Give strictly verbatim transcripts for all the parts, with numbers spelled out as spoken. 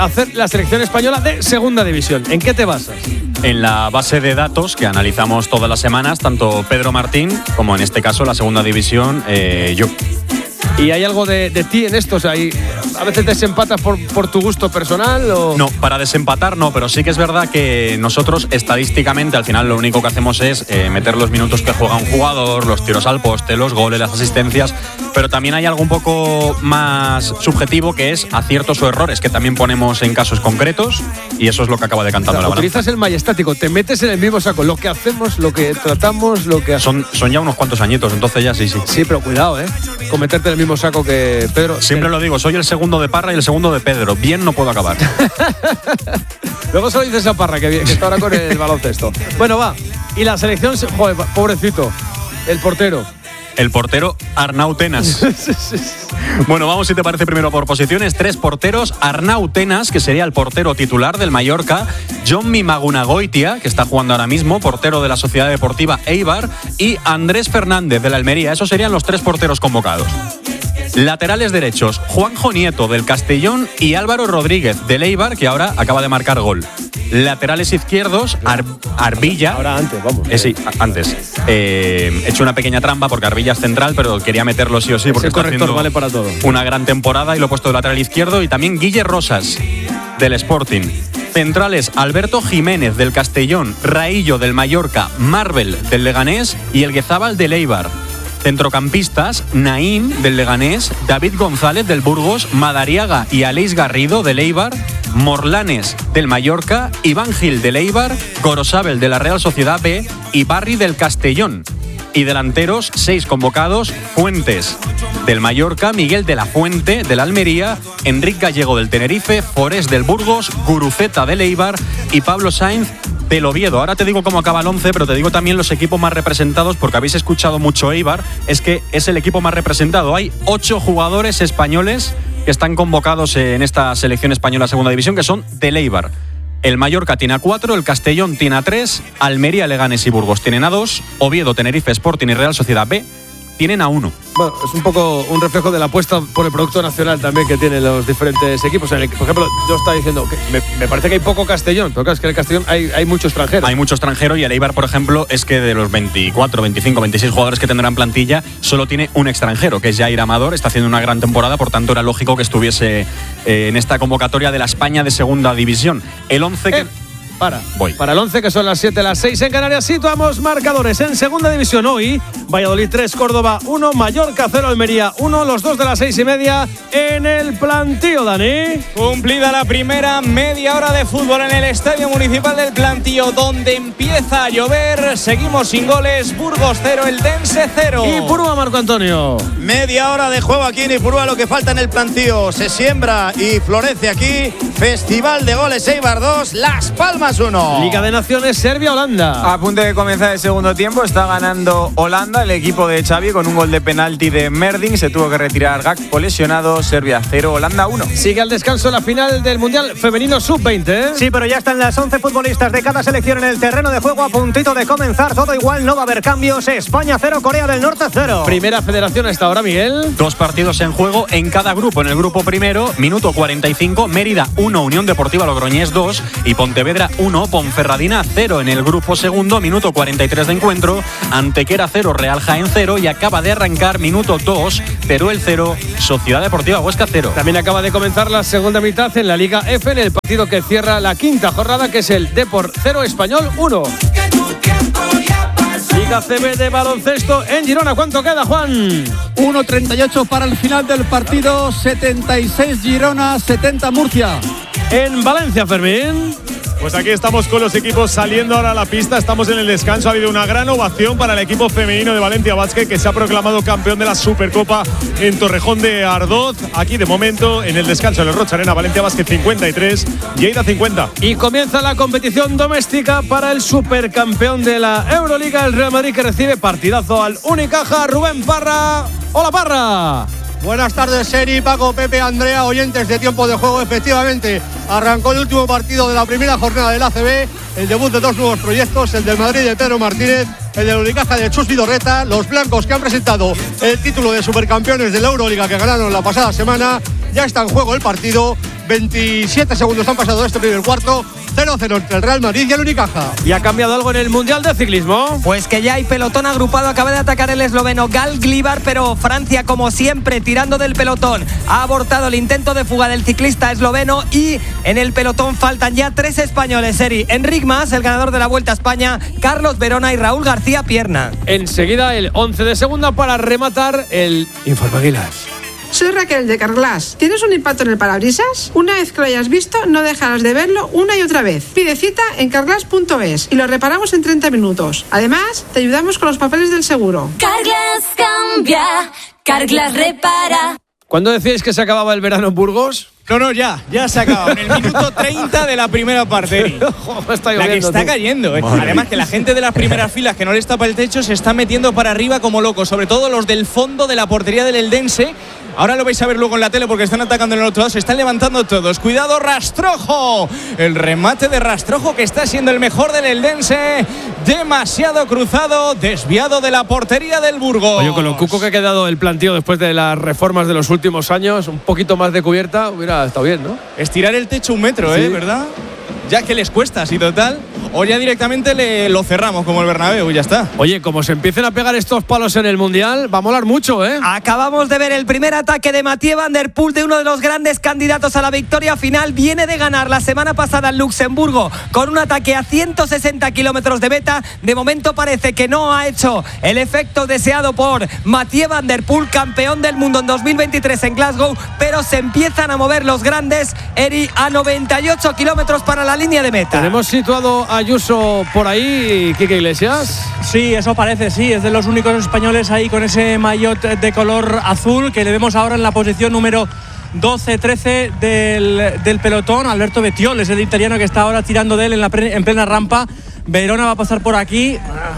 hacer la selección española de segunda división. ¿En qué te basas? En la base de datos que analizamos todas las semanas, tanto Pedro Martín como en este caso la segunda división, eh, yo. ¿Y hay algo de, de ti en esto? O sea, ¿hay, ¿a veces desempatas por, por tu gusto personal? O? No, para desempatar no, pero sí que es verdad que nosotros estadísticamente al final lo único que hacemos es eh, meter los minutos que juega un jugador, los tiros al poste, los goles, las asistencias, pero también hay algo un poco más subjetivo que es aciertos o errores que también ponemos en casos concretos y eso es lo que acaba decantando o sea, la balanza. Utilizas el majestático, te metes en el mismo saco, lo que hacemos, lo que tratamos, lo que son, son ya unos cuantos añitos, entonces ya sí, sí. Sí, pero cuidado, ¿eh? Con meterte en el mismo saco que Pedro. Siempre lo digo, soy el segundo de Parra y el segundo de Pedro. Bien no puedo acabar. Luego se lo dices a Parra, que, que está ahora con el baloncesto. Bueno, va. Y la selección, joder, pobrecito, el portero. El portero Arnau Tenas. Bueno, vamos si te parece primero por posiciones. Tres porteros. Arnau Tenas, que sería el portero titular del Mallorca. Jonmi Magunagoitia, que está jugando ahora mismo, portero de la Sociedad Deportiva Eibar. Y Andrés Fernández, de la Almería. Esos serían los tres porteros convocados. Laterales derechos, Juanjo Nieto, del Castellón, y Álvaro Rodríguez, del Eibar, que ahora acaba de marcar gol. Laterales izquierdos, Ar- Arbilla. Ahora antes, vamos. Eh, sí, antes. Eh, he hecho una pequeña trampa porque Arbilla es central, pero quería meterlo sí o sí porque ese está haciendo vale para todo. Una gran temporada y lo he puesto de lateral izquierdo. Y también Guille Rosas, del Sporting. Centrales, Alberto Jiménez, del Castellón, Raillo, del Mallorca, Marvel, del Leganés y el Guezábal, del Eibar. Centrocampistas, Naim, del Leganés, David González, del Burgos, Madariaga y Aleix Garrido, del Eibar, Morlanes, del Mallorca, Iván Gil, del Eibar, Gorosabel, de la Real Sociedad B y Barri, del Castellón. Y delanteros, seis convocados, Fuentes, del Mallorca, Miguel de la Fuente, del Almería, Enric Gallego, del Tenerife, Forés, del Burgos, Guruceta, del Eibar y Pablo Sainz, del Oviedo. Ahora te digo cómo acaba el once, pero te digo también los equipos más representados, porque habéis escuchado mucho Eibar, es que es el equipo más representado. Hay ocho jugadores españoles que están convocados en esta selección española segunda división, que son del Eibar. El Mallorca tiene a cuatro, el Castellón tiene a tres, Almería, Leganés y Burgos tienen a dos, Oviedo, Tenerife, Sporting y Real Sociedad B tienen a uno. Bueno, es un poco un reflejo de la apuesta por el producto nacional también que tienen los diferentes equipos. Por ejemplo, yo estaba diciendo que me, me parece que hay poco Castellón, pero claro, es que en el Castellón hay, hay mucho extranjero. Hay mucho extranjero y el Eibar, por ejemplo, es que de los veinticuatro, veinticinco, veintiséis jugadores que tendrán plantilla, solo tiene un extranjero, que es Jair Amador, está haciendo una gran temporada, por tanto era lógico que estuviese eh, en esta convocatoria de la España de segunda división. El once eh. que... Para, Voy. para el once, que son las siete, las seis en Canarias. Situamos marcadores en segunda división hoy. Valladolid tres, Córdoba uno, Mallorca cero, Almería uno. Los dos de las seis y media en el Plantío, Dani. Cumplida la primera media hora de fútbol en el Estadio Municipal del Plantío, donde empieza a llover. Seguimos sin goles. Burgos cero, Eldense cero. Y Purúa, Marco Antonio. Media hora de juego aquí en Ipurúa, lo que falta en el Plantío. Se siembra y florece aquí. Festival de goles Eibar dos, Las Palmas uno. Liga de Naciones, Serbia-Holanda. A punto de comenzar el segundo tiempo, está ganando Holanda, el equipo de Xavi, con un gol de penalti de Merding. Se tuvo que retirar Gakpo lesionado. Serbia cero, Holanda uno. Sigue al descanso la final del Mundial Femenino sub veinte, ¿eh? Sí, pero ya están las once futbolistas de cada selección en el terreno de juego, a puntito de comenzar. Todo igual, no va a haber cambios. España cero, Corea del Norte cero. Primera federación hasta ahora, Miguel. Dos partidos en juego en cada grupo. En el grupo primero, minuto cuarenta y cinco, Mérida uno, Unión Deportiva Logroñés dos y Pontevedra uno, Ponferradina cero. En el grupo segundo, minuto cuarenta y tres de encuentro, Antequera cero, Real Jaén cero, y acaba de arrancar minuto dos, Teruel cero, Sociedad Deportiva Huesca cero. También acaba de comenzar la segunda mitad en la Liga F, en el partido que cierra la quinta jornada, que es el Depor cero, Español uno. Liga C B de baloncesto en Girona. ¿Cuánto queda, Juan? uno treinta y ocho para el final del partido. setenta y seis Girona, setenta Murcia. En Valencia, Fermín. Pues aquí estamos con los equipos saliendo ahora a la pista. Estamos en el descanso. Ha habido una gran ovación para el equipo femenino de Valencia Basket, que se ha proclamado campeón de la Supercopa en Torrejón de Ardoz. Aquí de momento en el descanso en el Rocha Arena, Valencia Basket cincuenta y tres, Lleida cincuenta. Y comienza la competición doméstica para el supercampeón de la Euroliga, el Real Madrid, que recibe partidazo al Unicaja. Rubén Parra. ¡Hola, Parra! Buenas tardes, Seri, Paco, Pepe, Andrea, oyentes de Tiempo de Juego. Efectivamente, arrancó el último partido de la primera jornada del A C B, el debut de dos nuevos proyectos, el del Madrid de Pedro Martínez, el del Unicaja de Chus Vidorreta. Los blancos, que han presentado el título de supercampeones de la Euroliga que ganaron la pasada semana. Ya está en juego el partido. veintisiete segundos han pasado de este primer cuarto. cero cero entre el Real Madrid y el Unicaja. ¿Y ha cambiado algo en el Mundial de Ciclismo? Pues que ya hay pelotón agrupado. Acaba de atacar el esloveno Gal Glibar, pero Francia, como siempre, tirando del pelotón. Ha abortado el intento de fuga del ciclista esloveno y en el pelotón faltan ya tres españoles, Eri. Enric Mas, el ganador de la Vuelta a España, Carlos Verona y Raúl García Pierna. Enseguida el once de segunda para rematar el Informe Aguilas. Soy Raquel de Carglass. ¿Tienes un impacto en el parabrisas? Una vez que lo hayas visto, no dejarás de verlo una y otra vez. Pide cita en carglass punto es y lo reparamos en treinta minutos. Además, te ayudamos con los papeles del seguro. Carglass cambia, Carglass repara. ¿Cuándo decíais que se acababa el verano en Burgos? No, no, ya, ya se acaba. En el minuto treinta de la primera parte. está la que está tú. cayendo. ¿eh? Además que la gente de las primeras filas que no les tapa el techo se está metiendo para arriba como locos. Sobre todo los del fondo de la portería del Eldense. Ahora lo vais a ver luego en la tele porque están atacando en el otro lado. Se están levantando todos. Cuidado, Rastrojo. El remate de Rastrojo que está siendo el mejor del Eldense. Demasiado cruzado, desviado de la portería del Burgos. Oye, con lo cuco que ha quedado el planteo después de las reformas de los últimos años, un poquito más de cubierta hubiera estado bien, ¿no? Estirar el techo un metro, sí. ¿eh? ¿Verdad? Ya que les cuesta, así total. O ya directamente le, lo cerramos como el Bernabéu y ya está. Oye, como se empiecen a pegar estos palos en el Mundial, va a molar mucho, ¿eh? Acabamos de ver el primer ataque de Mathieu Van Der Poel, de uno de los grandes candidatos a la victoria final. Viene de ganar la semana pasada en Luxemburgo con un ataque a ciento sesenta kilómetros de meta. De momento parece que no ha hecho el efecto deseado por Mathieu Van Der Poel, campeón del mundo en dos mil veintitrés en Glasgow, pero se empiezan a mover los grandes, Eri, a noventa y ocho kilómetros para la línea de meta. Tenemos situado a Ayuso por ahí, Quique Iglesias. Sí, eso parece, sí, es de los únicos españoles ahí con ese maillot de color azul que le vemos ahora en la posición número doce trece del, del pelotón. Alberto Bettiol es el italiano que está ahora tirando de él en, la pre, en plena rampa. Verona va a pasar por aquí.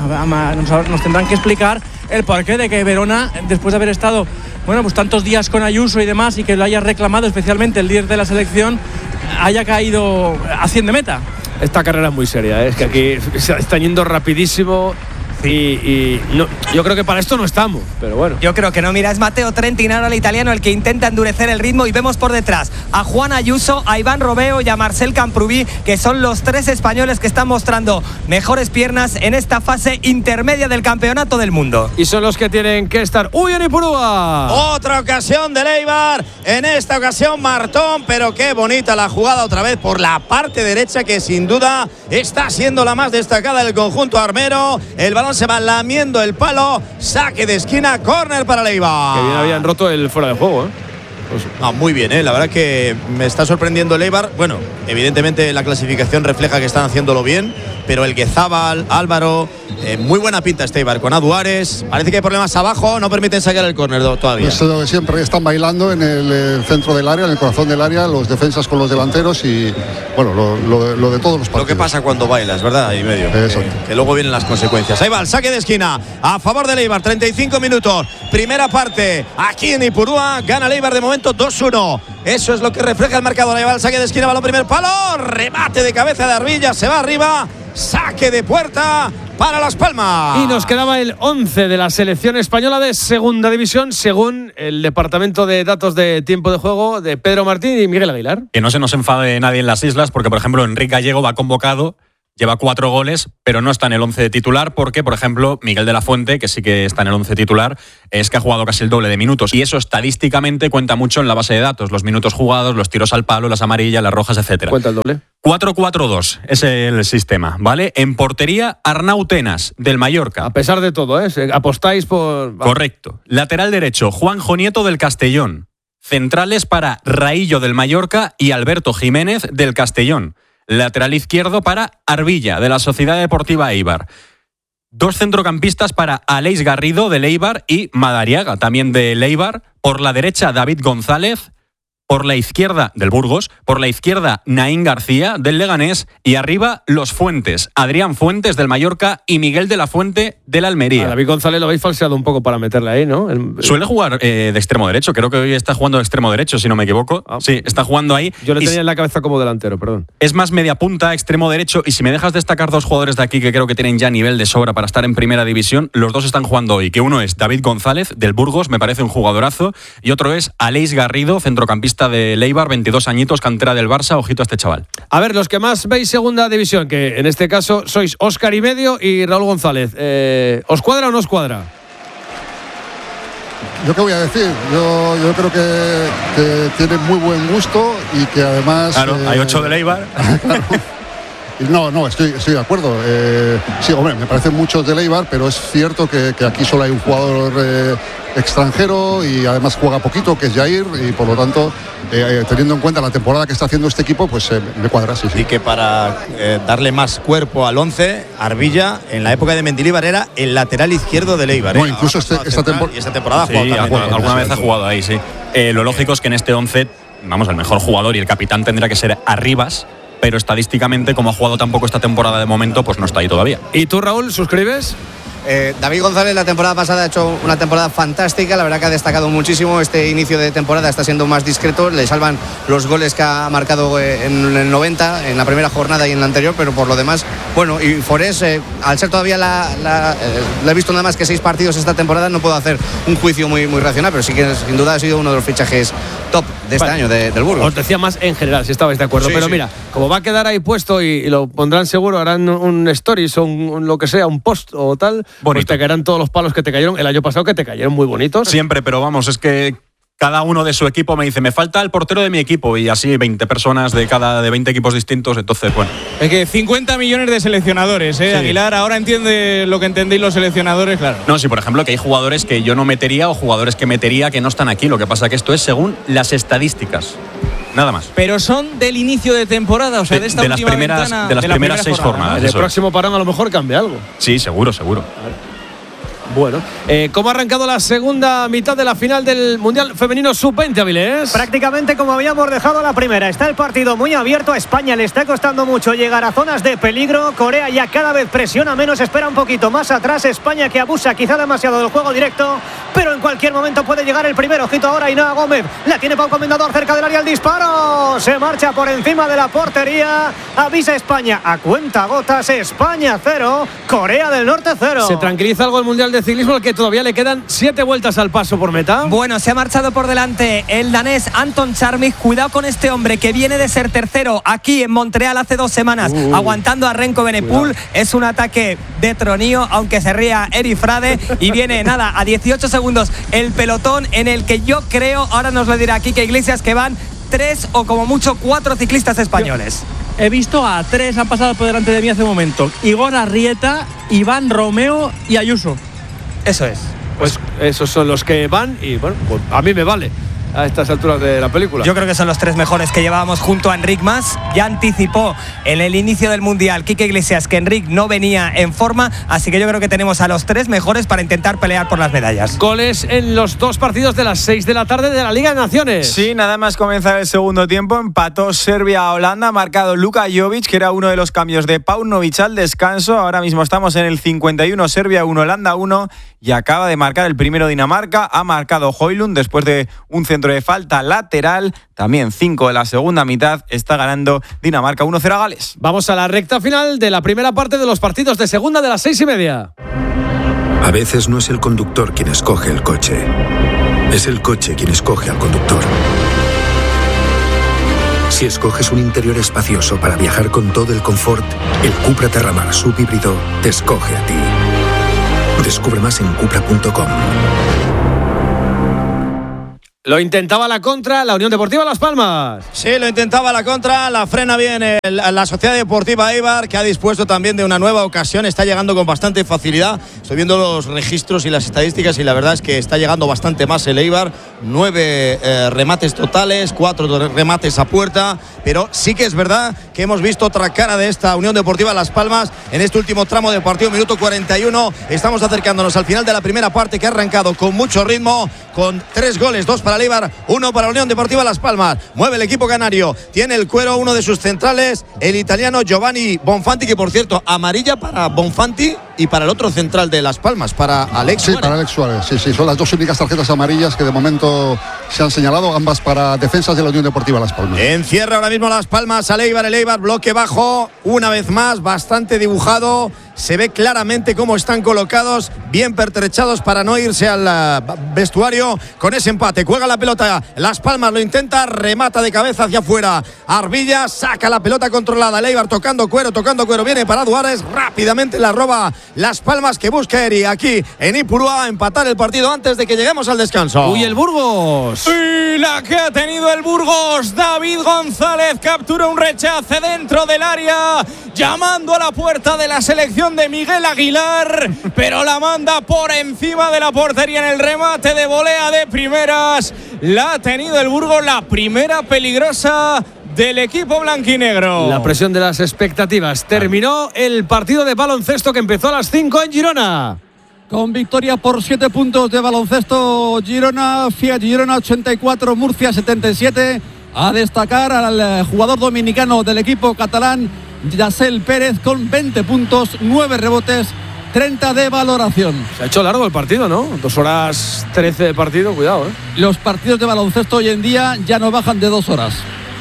Nos, nos tendrán que explicar el porqué de que Verona, después de haber estado bueno, pues tantos días con Ayuso y demás, y que lo haya reclamado especialmente el líder de la selección, haya caído a cien de meta. Esta carrera es muy seria, ¿eh? Es que aquí se están yendo rapidísimo. Y, y no, yo creo que para esto no estamos, pero bueno. Yo creo que no, mira, es Matteo Trentin ahora el italiano el que intenta endurecer el ritmo y vemos por detrás a Juan Ayuso, a Iván Robeo y a Marcel Camprubí, que son los tres españoles que están mostrando mejores piernas en esta fase intermedia del campeonato del mundo. Y son los que tienen que estar. ¡Uy, en Ipurúa! Otra ocasión de Leibar, en esta ocasión Martón, pero qué bonita la jugada otra vez por la parte derecha, que sin duda está siendo la más destacada del conjunto armero. El balón se va lamiendo el palo, saque de esquina, córner para Leibar. Que bien habían roto el fuera de juego, ¿eh? Pues, ah, muy bien, ¿eh? La verdad que me está sorprendiendo el Eibar. Bueno, evidentemente la clasificación refleja que están haciéndolo bien, pero el Guezábal, Álvaro, eh, muy buena pinta este Eibar. Con Aduares, parece que hay problemas abajo, no permiten sacar el córner todavía. Pues lo de siempre, están bailando en el, el centro del área, en el corazón del área, los defensas con los delanteros y, bueno, lo, lo, lo de todos los partidos. Lo que pasa cuando bailas, ¿verdad? Ahí medio. Eso. Que, que luego vienen las consecuencias. Ahí va el saque de esquina a favor del Eibar, treinta y cinco minutos. Primera parte, aquí en Ipurúa, gana el Eibar de momento dos uno. Eso es lo que refleja el marcador. Ahí va el saque de esquina, balón primer palo, remate de cabeza de Arbilla, se va arriba, saque de puerta para Las Palmas. Y nos quedaba el once de la selección española de segunda división, según el departamento de datos de tiempo de juego de Pedro Martín y Miguel Aguilar. Que no se nos enfade nadie en las islas, porque por ejemplo Enrique Gallego va convocado, lleva cuatro goles, pero no está en el once de titular porque, por ejemplo, Miguel de la Fuente, que sí que está en el once titular, es que ha jugado casi el doble de minutos. Y eso estadísticamente cuenta mucho en la base de datos. Los minutos jugados, los tiros al palo, las amarillas, las rojas, etcétera. ¿Cuenta el doble? cuatro cuatro dos es el sistema, ¿vale? En portería, Arnau Tenas, del Mallorca. A pesar de todo, ¿eh? Apostáis por... Correcto. Lateral derecho, Juanjo Nieto, del Castellón. Centrales para Raillo, del Mallorca, y Alberto Jiménez, del Castellón. Lateral izquierdo para Arbilla, de la Sociedad Deportiva Eibar. Dos centrocampistas para Aleix Garrido, del Eibar, y Madariaga, también del Eibar. Por la derecha, David González. Por la izquierda, del Burgos. Por la izquierda, Naín García, del Leganés. Y arriba, los Fuentes. Adrián Fuentes, del Mallorca, y Miguel de la Fuente, del Almería. A David González lo habéis falseado un poco para meterle ahí, ¿no? El... Suele jugar eh, de extremo derecho. Creo que hoy está jugando de extremo derecho, si no me equivoco. Ah. Sí, está jugando ahí. Yo le tenía en la cabeza como delantero, perdón. Es más media punta, extremo derecho. Y si me dejas destacar dos jugadores de aquí que creo que tienen ya nivel de sobra para estar en primera división, los dos están jugando hoy. Que uno es David González, del Burgos, me parece un jugadorazo. Y otro es Aleix Garrido, centrocampista futbolista de Eibar, veintidós añitos, cantera del Barça, ojito a este chaval. A ver, los que más veis segunda división, que en este caso sois Óscar y medio y Raúl González, eh, ¿os cuadra o no os cuadra? ¿Yo qué voy a decir? Yo, yo creo que, que tiene muy buen gusto y que además... Claro, eh, hay ocho del Eibar. Claro. No, no, estoy, estoy de acuerdo. Eh, sí, hombre, me parecen muchos del Eibar, pero es cierto que, que aquí solo hay un jugador eh, extranjero y además juega poquito, que es Jair, y por lo tanto, eh, teniendo en cuenta la temporada que está haciendo este equipo, pues eh, me cuadra, sí, sí. Y que para eh, darle más cuerpo al once, Arbilla, en la época de Mendilibar, era el lateral izquierdo del Eibar. No, ¿eh? incluso este, esta, tempor y esta temporada Sí, ha jugado alguna, también. alguna vez ha jugado ahí, sí. Eh, lo lógico es que en este once, vamos, el mejor jugador y el capitán tendrá que ser Arribas, pero estadísticamente, como ha jugado tampoco esta temporada de momento, pues no está ahí todavía. ¿Y tú, Raúl, suscribes? Eh, David González la temporada pasada ha hecho una temporada fantástica, la verdad que ha destacado muchísimo. Este inicio de temporada está siendo más discreto, le salvan los goles que ha marcado en el noventa, en la primera jornada y en la anterior, pero por lo demás, bueno, y Forés, eh, al ser todavía la, la, eh, le he visto nada más que seis partidos esta temporada, no puedo hacer un juicio muy, muy racional, pero sí que sin duda ha sido uno de los fichajes top de este vale. año de, del Burgos. Os decía más en general, si estabais de acuerdo, sí, pero sí. mira, como va a quedar ahí puesto y, y lo pondrán seguro, harán un stories o un, un lo que sea, un post o tal, bonito. Pues te caerán todos los palos que te cayeron el año pasado, que te cayeron muy bonitos. Siempre, pero vamos, es que cada uno de su equipo me dice, me falta el portero de mi equipo, y así veinte personas de cada de veinte equipos distintos, entonces, bueno. Es que cincuenta millones de seleccionadores, ¿eh? Sí. Aguilar, ahora entiende lo que entendéis los seleccionadores, claro. No, sí, por ejemplo, que hay jugadores que yo no metería o jugadores que metería que no están aquí. Lo que pasa que esto es según las estadísticas. Nada más. Pero son del inicio de temporada, o sea, de, de esta de las última primeras, ventana, de las de la primeras seis jornada, jornadas. ¿no? El próximo parón a lo mejor cambia algo. Sí, seguro, seguro. Bueno, eh, ¿cómo ha arrancado la segunda mitad de la final del Mundial Femenino sub veinte, Avilés? Prácticamente como habíamos dejado la primera. Está el partido muy abierto. A España le está costando mucho llegar a zonas de peligro. Corea ya cada vez presiona menos, espera un poquito más atrás. España que abusa quizá demasiado del juego directo, pero en cualquier momento puede llegar el primero. Ojito ahora, Ainhoa Gómez. La tiene Pau Comendador cerca del área, el disparo. Se marcha por encima de la portería. Avisa España a cuenta gotas. España cero, Corea del Norte cero. ¿Se tranquiliza algo el Mundial de Ciclismo, al que todavía le quedan siete vueltas al paso por meta? Bueno, se ha marchado por delante el danés Anton Charmig. Cuidado con este hombre que viene de ser tercero aquí en Montreal hace dos semanas, uh, aguantando a Renko Benepul. Es un ataque de tronío, aunque se ría Eri Frade. Y viene, nada, a dieciocho segundos el pelotón, en el que yo creo, ahora nos lo dirá Quique Iglesias, que van tres o como mucho cuatro ciclistas españoles. He visto a tres, han pasado por delante de mí hace un momento. Igor Arrieta, Iván Romeo y Ayuso. Eso es. Pues esos son los que van y bueno, pues a mí me vale a estas alturas de la película. Yo creo que son los tres mejores que llevábamos junto a Enric Mas. Ya anticipó en el inicio del Mundial Quique Iglesias que Enric no venía en forma, así que yo creo que tenemos a los tres mejores para intentar pelear por las medallas. Goles en los dos partidos de las seis de la tarde de la Liga de Naciones. Sí, nada más comenzar el segundo tiempo, empató Serbia a Holanda, ha marcado Luka Jovic, que era uno de los cambios de Paunovic al descanso. Ahora mismo estamos en el cincuenta y uno, Serbia uno, Holanda uno, y acaba de marcar el primero Dinamarca. Ha marcado Højlund después de un centro de falta lateral. También cinco de la segunda mitad. Está ganando Dinamarca uno cero a Gales. Vamos a la recta final de la primera parte de los partidos de segunda de las seis y media. A veces no es el conductor quien escoge el coche, es el coche quien escoge al conductor. Si escoges un interior espacioso para viajar con todo el confort, el Cupra Terramar subhíbrido te escoge a ti. Descubre más en cupra punto com. Lo intentaba la contra, la Unión Deportiva Las Palmas. Sí, lo intentaba la contra, la frena bien el, la Sociedad Deportiva Eibar, que ha dispuesto también de una nueva ocasión, está llegando con bastante facilidad. Estoy viendo los registros y las estadísticas y la verdad es que está llegando bastante más el Eibar. Nueve eh, remates totales, cuatro remates a puerta, pero sí que es verdad que hemos visto otra cara de esta Unión Deportiva Las Palmas en este último tramo del partido, minuto cuarenta y uno. Estamos acercándonos al final de la primera parte, que ha arrancado con mucho ritmo, con tres goles, dos para el Eibar, uno para la Unión Deportiva Las Palmas. Mueve el equipo canario, tiene el cuero uno de sus centrales, el italiano Giovanni Bonfanti, que por cierto, amarilla para Bonfanti y para el otro central de Las Palmas, para Alex Sí, Suárez. para Alex Suárez, sí, sí, son las dos únicas tarjetas amarillas que de momento se han señalado, ambas para defensas de la Unión Deportiva Las Palmas. Encierra ahora mismo Las Palmas al Eibar, el Eibar bloque bajo, una vez más, bastante dibujado. se ve claramente cómo están colocados, bien pertrechados para no irse al uh, vestuario con ese empate. Juega la pelota, Las Palmas lo intenta, remata de cabeza hacia afuera. Arbilla saca la pelota controlada. Leibar tocando cuero, tocando cuero. Viene para Duárez, rápidamente la roba Las Palmas, que busca Eri aquí en Ipurúa empatar el partido antes de que lleguemos al descanso. Uy, el Burgos. Y la que ha tenido el Burgos. David González captura un rechace dentro del área, llamando a la puerta de la selección de Miguel Aguilar, pero la manda por encima de la portería en el remate de volea de primeras. La ha tenido el Burgos, la primera peligrosa del equipo blanquinegro. La presión de las expectativas. Terminó el partido de baloncesto que empezó a las cinco en Girona. Con victoria por siete puntos de baloncesto Girona, Fiat Girona ochenta y cuatro, Murcia setenta y siete. A destacar al jugador dominicano del equipo catalán, Yasel Pérez, con veinte puntos, nueve rebotes, treinta de valoración. Se ha hecho largo el partido, ¿no? Dos horas trece de partido, cuidado, ¿eh? Los partidos de baloncesto hoy en día ya no bajan de dos horas.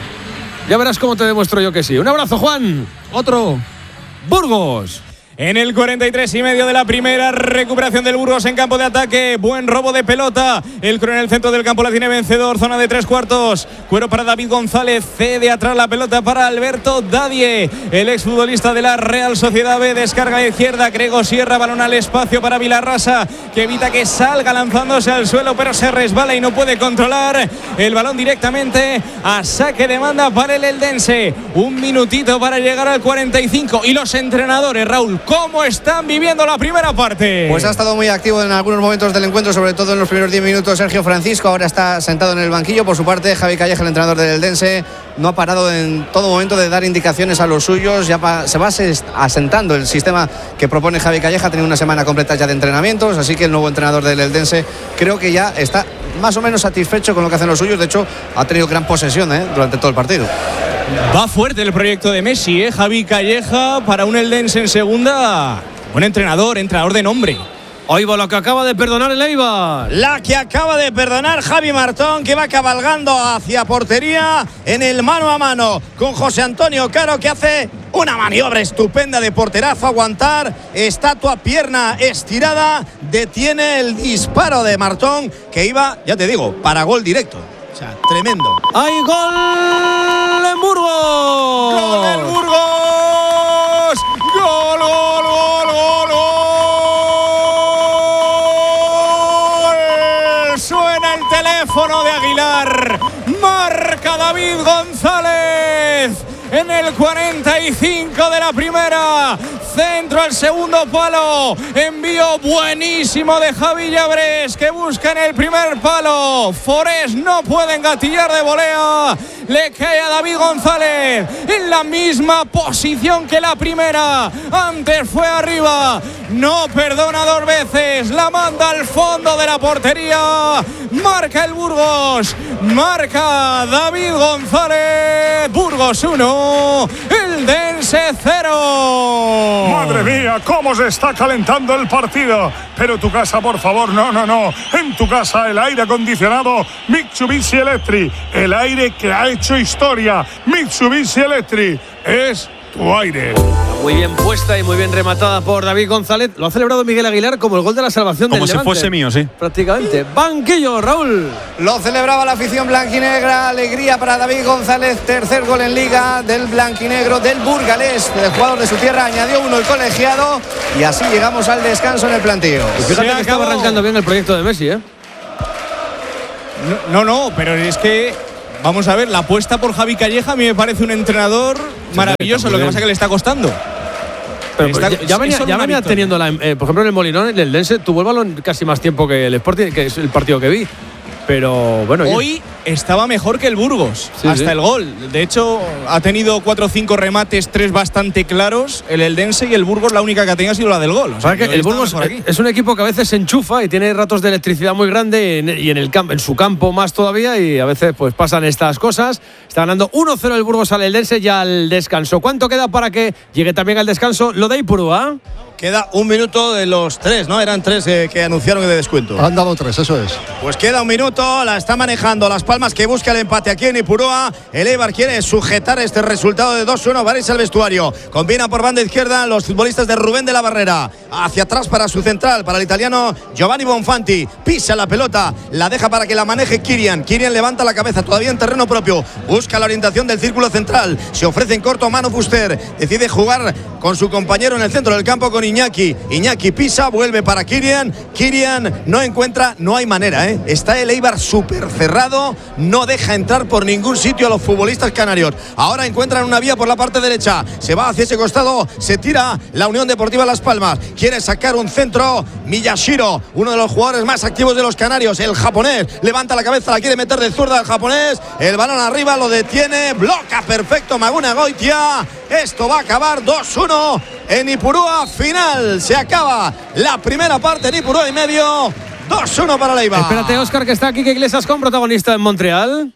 Ya verás cómo te demuestro yo que sí. Un abrazo, Juan. Otro. Burgos. En el cuarenta y tres y medio de la primera, recuperación del Burgos en campo de ataque. Buen robo de pelota. El Cro en el centro del campo la tiene vencedor. Zona de tres cuartos. Cuero para David González. Cede atrás la pelota para Alberto Dadie, el exfutbolista de la Real Sociedad B. Descarga a izquierda. Grego Sierra. Balón al espacio para Vilarrasa, que evita que salga lanzándose al suelo, pero se resbala y no puede controlar el balón directamente a saque de manda para el eldense. Un minutito para llegar al cuarenta y cinco. Y los entrenadores, Raúl, ¿cómo están viviendo la primera parte? Pues ha estado muy activo en algunos momentos del encuentro, sobre todo en los primeros diez minutos Sergio Francisco. Ahora está sentado en el banquillo. Por su parte, Javi Calleja, el entrenador del eldense, no ha parado en todo momento de dar indicaciones a los suyos. Ya pa- se va asentando el sistema que propone Javi Calleja. Ha tenido una semana completa ya de entrenamientos, así que el nuevo entrenador del eldense creo que ya está más o menos satisfecho con lo que hacen los suyos. De hecho, ha tenido gran posesión ¿eh? durante todo el partido. Va fuerte el proyecto de Messi, ¿eh? Javi Calleja, para un eldense en segunda. Buen entrenador, entrenador de nombre. Oigo lo que acaba de perdonar el Eibar. La que acaba de perdonar Javi Martón, que va cabalgando hacia portería en el mano a mano con José Antonio Caro, que hace una maniobra estupenda de porterazo, aguantar, estatua, pierna estirada, detiene el disparo de Martón, que iba, ya te digo, para gol directo. O sea, tremendo. ¡Hay gol en Burgos! ¡Gol en Burgos! ¡Gol, gol, gol, gol, gol! Suena el teléfono de Aguilar. Marca David González en el cuarenta y cinco de la primera. Centro al segundo palo. Envío buenísimo de Javi Llabres, que busca en el primer palo. Forés no puede engatillar de volea. Le cae a David González en la misma posición que la primera. Antes fue arriba. No perdona dos veces. La manda al fondo de la portería. Marca el Burgos. Marca David González. Burgos uno, eldense cero. Madre mía, cómo se está calentando el partido. Pero tu casa, por favor, no, no, no. En tu casa el aire acondicionado Mitsubishi Electric. El aire que ha hecho historia. Mitsubishi Electric es tu aire. Muy bien puesta y muy bien rematada por David González. Lo ha celebrado Miguel Aguilar como el gol de la salvación del Levante. Como si fuese mío, sí. Prácticamente. Banquillo, Raúl. Lo celebraba la afición blanquinegra. Alegría para David González. Tercer gol en liga del blanquinegro, del burgalés, del jugador de su tierra. Añadió uno el colegiado. Y así llegamos al descanso en el plantío. Y fíjate que estaba arrancando bien el proyecto de Messi, ¿eh? No, no, no, pero es que vamos a ver, la apuesta por Javi Calleja a mí me parece un entrenador maravilloso. Lo que pasa es que le está costando. Pero Está, ya, ya venía, ya venía teniendo la, eh, por ejemplo en el Molinón, el eldense tuvo el balón casi más tiempo que el Sporting, que es el partido que vi. Pero bueno, hoy ya. estaba mejor que el Burgos, sí, hasta sí. el gol. De hecho, ha tenido cuatro o cinco remates, tres bastante claros, el eldense, y el Burgos la única que ha tenido ha sido la del gol. O sea, que el Burgos es un equipo que a veces se enchufa y tiene ratos de electricidad muy grande y en, el camp, en su campo más todavía, y a veces pues pasan estas cosas. Está ganando uno cero el Burgos al eldense y al descanso. ¿Cuánto queda para que llegue también al descanso lo de Ipurúa? Queda un minuto de los tres, ¿no? Eran tres eh, que anunciaron de descuento. Han dado tres, eso es. Pues queda un minuto, la está manejando Las Palmas. Palmas, que busca el empate aquí en Ipurúa. El Eibar quiere sujetar este resultado de dos uno. Varese al vestuario. Combina por banda izquierda los futbolistas de Rubén de la Barrera. Hacia atrás para su central, para el italiano Giovanni Bonfanti. Pisa la pelota, la deja para que la maneje Kirian. Kirian levanta la cabeza, todavía en terreno propio. Busca la orientación del círculo central. Se ofrece en corto Manu Fuster. Decide jugar con su compañero en el centro del campo, con Iñaki. Iñaki pisa, vuelve para Kirian. Kirian no encuentra, no hay manera, ¿eh? Está el Eibar súper cerrado. No deja entrar por ningún sitio a los futbolistas canarios. Ahora encuentran una vía por la parte derecha. Se va hacia ese costado. Se tira la Unión Deportiva Las Palmas. Quiere sacar un centro. Miyashiro, uno de los jugadores más activos de los canarios. El japonés levanta la cabeza, la quiere meter de zurda el japonés. El balón arriba, lo detiene. Bloca perfecto Maguna Goitia. Esto va a acabar dos uno en Ipurúa. Final. Se acaba la primera parte en Ipurúa y medio. dos uno para la Eibar. Espérate, Óscar, que está aquí, que Iglesias con protagonista en Montreal.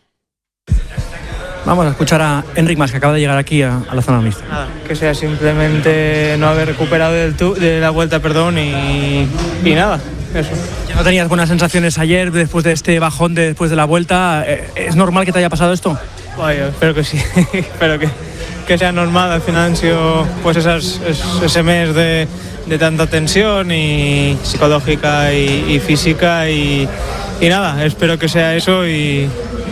Vamos a escuchar a Enric Mas, que acaba de llegar aquí a, a la zona mixta. Nada, que sea simplemente no haber recuperado del tu, de la vuelta, perdón, y, y nada, eso. ¿Ya no tenías buenas sensaciones ayer después de este bajón de, después de la vuelta? ¿Es normal que te haya pasado esto? Vaya, espero que sí, espero que, que sea normal. Al final han sido pues esas, es, ese mes de, de tanta tensión y psicológica y, y física y, y nada, espero que sea eso y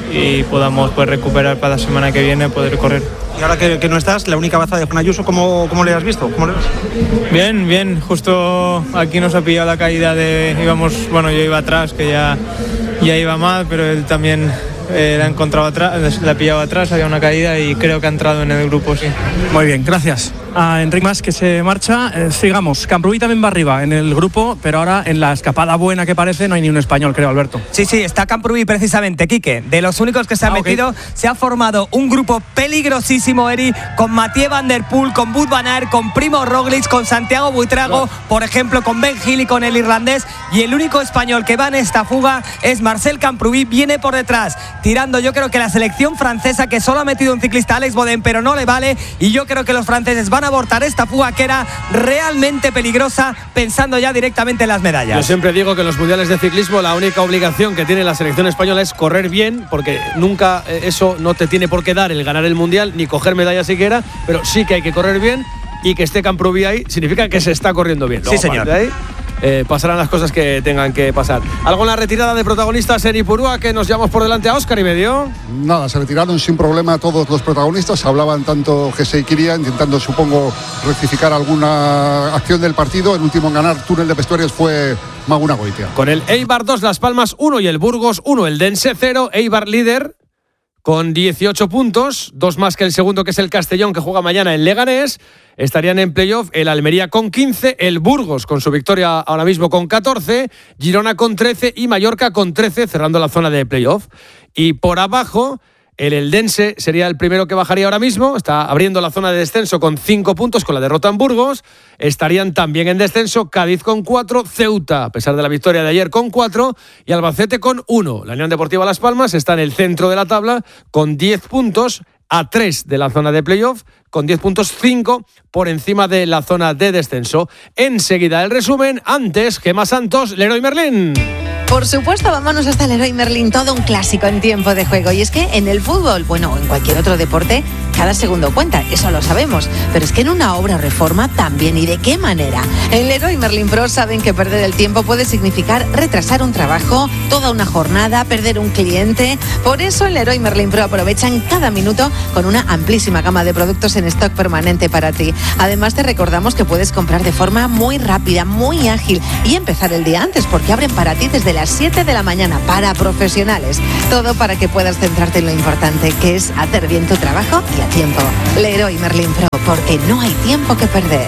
y podamos pues, recuperar para la semana que viene, poder correr. Y ahora que, que no estás, la única baza de Juan Ayuso, ¿cómo, cómo le has visto? ¿Cómo le ves? Bien, bien, justo aquí nos ha pillado la caída de, íbamos, bueno, yo iba atrás, que ya, ya iba mal, pero él también eh, la ha encontrado atrás, la ha pillado atrás, había una caída y creo que ha entrado en el grupo, sí. Muy bien, gracias. A Enric Mas, que se marcha. Eh, sigamos. Camprubí también va arriba en el grupo, pero ahora en la escapada buena que parece no hay ni un español, creo, Alberto. Sí, sí, está Camprubí precisamente, Quique. De los únicos que se han ah, metido, okay. Se ha formado un grupo peligrosísimo, Eri, con Mathieu Van Der Poel, con Wout van Aert, con Primo Roglic, con Santiago Buitrago, no. por ejemplo, con Ben Hill y con el irlandés. Y el único español que va en esta fuga es Marcel Camprubí, viene por detrás, tirando yo creo que la selección francesa, que solo ha metido un ciclista, Alex Bodin, pero no le vale. Y yo creo que los franceses van a abortar esta fuga que era realmente peligrosa, pensando ya directamente en las medallas. Yo siempre digo que en los mundiales de ciclismo la única obligación que tiene la selección española es correr bien, porque nunca eh, eso no te tiene por qué dar el ganar el mundial ni coger medallas siquiera, pero sí que hay que correr bien, y que esté Camprubí ahí significa que se está corriendo bien. Luego, sí, señor. Ahí, eh, pasarán las cosas que tengan que pasar. ¿Algo en la retirada de protagonistas en Ipurúa que nos llevamos por delante a Óscar y medio? Nada, se retiraron sin problema todos los protagonistas. Hablaban tanto Jesse y Kirian, intentando, supongo, rectificar alguna acción del partido. El último en ganar túnel de vestuarios fue Maguna Goitia. Con el Eibar dos, Las Palmas uno y el Burgos uno, el Dense cero. Eibar líder con dieciocho puntos, dos más que el segundo, que es el Castellón, que juega mañana en Leganés. Estarían en playoff el Almería con quince, el Burgos con su victoria ahora mismo con catorce, Girona con trece y Mallorca con trece, cerrando la zona de playoff. Y por abajo, el Eldense sería el primero que bajaría ahora mismo, está abriendo la zona de descenso con cinco puntos con la derrota en Burgos. Estarían también en descenso Cádiz con cuatro, Ceuta, a pesar de la victoria de ayer, con cuatro, y Albacete con uno. La Unión Deportiva Las Palmas está en el centro de la tabla con diez puntos, a tres de la zona de playoff, con diez puntos, cinco por encima de la zona de descenso. Enseguida el resumen, antes Gemma Santos, Leroy Merlin. Por supuesto, vámonos hasta el Leroy Merlin, todo un clásico en tiempo de juego. Y es que en el fútbol, bueno, en cualquier otro deporte, cada segundo cuenta, eso lo sabemos. Pero es que en una obra o reforma también, ¿y de qué manera? En Leroy Merlin Pro saben que perder el tiempo puede significar retrasar un trabajo, toda una jornada, perder un cliente. Por eso en Leroy Merlin Pro aprovechan cada minuto con una amplísima gama de productos en stock permanente para ti. Además, te recordamos que puedes comprar de forma muy rápida, muy ágil y empezar el día antes, porque abren para ti desde las siete de la mañana para profesionales. Todo para que puedas centrarte en lo importante, que es hacer bien tu trabajo y a tiempo. Leroy Merlin Pro, porque no hay tiempo que perder.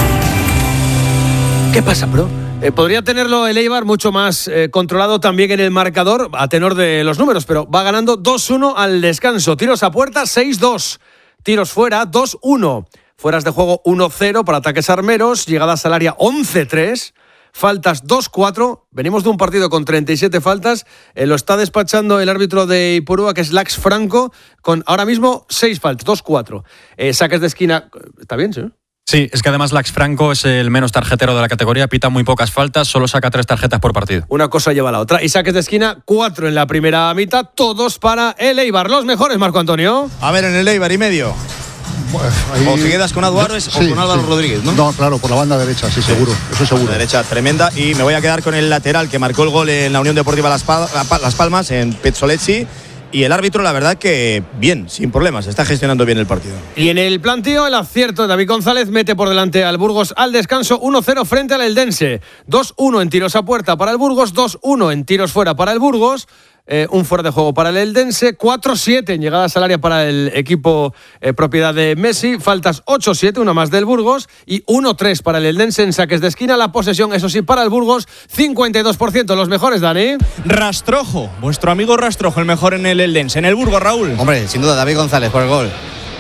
¿Qué pasa, bro? Eh, podría tenerlo el Eibar mucho más eh, controlado también en el marcador, a tenor de los números, pero va ganando dos uno al descanso. Tiros a puerta, seis dos. Tiros fuera, dos uno. Fueras de juego, uno cero para ataques armeros. Llegadas al área, once tres. Faltas dos cuatro, venimos de un partido con treinta y siete faltas, eh, lo está despachando el árbitro de Ipurúa, que es Lax Franco, con ahora mismo seis faltas, dos cuatro. Eh, saques de esquina, ¿está bien, sí? Sí, es que además Lax Franco es el menos tarjetero de la categoría, pita muy pocas faltas, solo saca tres tarjetas por partido. Una cosa lleva a la otra. Y saques de esquina, cuatro en la primera mitad, todos para el Eibar. Los mejores, Marco Antonio. A ver, en el Eibar y medio. Pues ahí, o te quedas con Álvaro sí, o con Álvaro sí. Rodríguez, ¿no? No, claro, por la banda derecha, sí, sí. seguro, eso seguro. La derecha tremenda, y me voy a quedar con el lateral que marcó el gol en la Unión Deportiva Las, Pal- Las Palmas, en Pezzolezzi. Y el árbitro, la verdad que bien, sin problemas, está gestionando bien el partido. Y en el planteo, el acierto de David González mete por delante al Burgos al descanso uno cero frente al Eldense. dos uno en tiros a puerta para el Burgos, dos uno en tiros fuera para el Burgos. Eh, un fuera de juego para el Eldense, cuatro siete en llegadas al área para el equipo eh, propiedad de Messi, faltas ocho siete, una más del Burgos, y uno tres para el Eldense en saques de esquina. La posesión, eso sí, para el Burgos, cincuenta y dos por ciento. Los mejores, Dani. Rastrojo, vuestro amigo Rastrojo, el mejor en el Eldense. En el Burgos, Raúl. Hombre, sin duda, David González por el gol.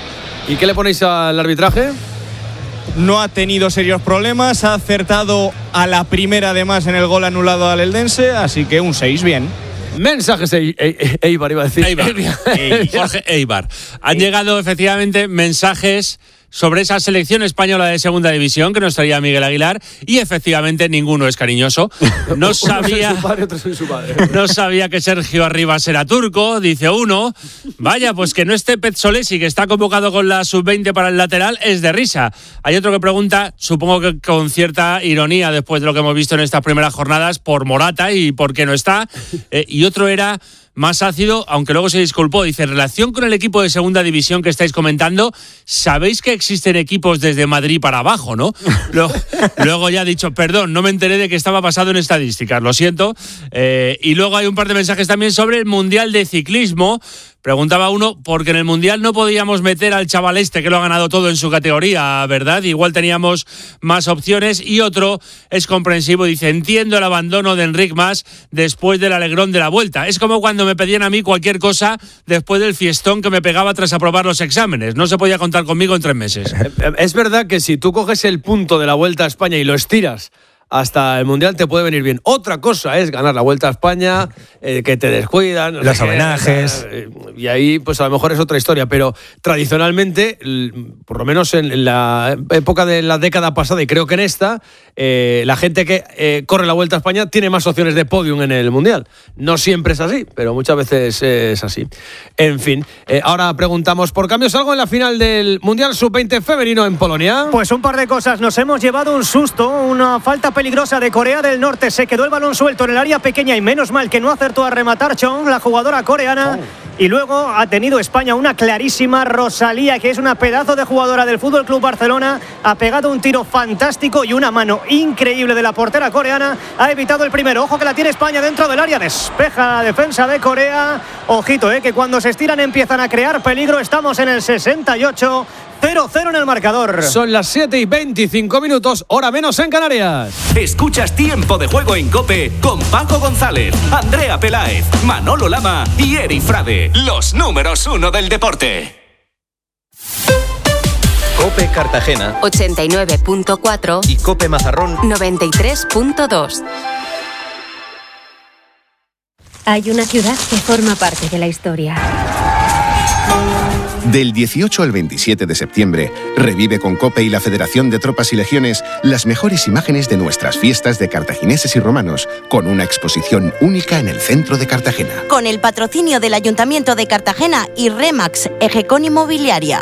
¿Y qué le ponéis al arbitraje? No ha tenido serios problemas, ha acertado a la primera además en el gol anulado al Eldense, así que un seis, bien. Mensajes, Eibar, iba a decir. Eibar. Jorge Eibar. Han llegado efectivamente mensajes sobre esa selección española de segunda división que nos traía Miguel Aguilar, y efectivamente ninguno es cariñoso. No sabía, padre, otro soy su padre. No sabía que Sergio Arribas era turco, dice uno. Vaya, pues que no esté Pezzolesi, que está convocado con la sub veinte para el lateral, es de risa. Hay otro que pregunta, supongo que con cierta ironía después de lo que hemos visto en estas primeras jornadas, por Morata y por qué no está. Eh, y otro era más ácido, aunque luego se disculpó. Dice, en relación con el equipo de segunda división que estáis comentando, sabéis que existen equipos desde Madrid para abajo, ¿no? Luego, luego ya ha dicho, perdón, no me enteré de que estaba basado en estadísticas, lo siento. Eh, y luego hay un par de mensajes también sobre el Mundial de Ciclismo. Preguntaba uno, porque en el Mundial no podíamos meter al chaval este que lo ha ganado todo en su categoría, ¿verdad? Igual teníamos más opciones. Y otro es comprensivo, dice, entiendo el abandono de Enric Mas después del alegrón de la Vuelta. Es como cuando me pedían a mí cualquier cosa después del fiestón que me pegaba tras aprobar los exámenes. No se podía contar conmigo en tres meses. Es verdad que si tú coges el punto de la Vuelta a España y lo estiras hasta el Mundial, te puede venir bien. Otra cosa es ganar la Vuelta a España, eh, que te descuidan, no los sé homenajes. Qué, y ahí pues a lo mejor es otra historia, pero tradicionalmente, por lo menos en la época de la década pasada y creo que en esta, eh, la gente que eh, corre la Vuelta a España tiene más opciones de podium en el Mundial. No siempre es así, pero muchas veces es así. En fin, eh, ahora preguntamos por cambios. ¿Algo en la final del Mundial sub veinte femenino en Polonia? Pues un par de cosas. Nos hemos llevado un susto, una falta peligrosa de Corea del Norte. Se quedó el balón suelto en el área pequeña y menos mal que no acertó a rematar Chong, la jugadora coreana. Oh. Y luego ha tenido España una clarísima. Rosalía, que es una pedazo de jugadora del Fútbol Club Barcelona, ha pegado un tiro fantástico y una mano increíble de la portera coreana. Ha evitado el primero. Ojo que la tiene España dentro del área. Despeja la defensa de Corea. Ojito, eh, que cuando se estiran empiezan a crear peligro. Estamos en el sesenta y ocho. cero cero en el marcador. Son las siete y veinticinco minutos, hora menos en Canarias. Escuchas Tiempo de Juego en COPE con Paco González, Andrea Peláez, Manolo Lama y Eri Frade, los números uno del deporte. COPE Cartagena ochenta y nueve punto cuatro y COPE Mazarrón noventa y tres punto dos. Hay una ciudad que forma parte de la historia. Del dieciocho al veintisiete de septiembre, revive con COPE y la Federación de Tropas y Legiones las mejores imágenes de nuestras fiestas de cartagineses y romanos, con una exposición única en el centro de Cartagena. Con el patrocinio del Ayuntamiento de Cartagena y Remax, Ejecon Inmobiliaria.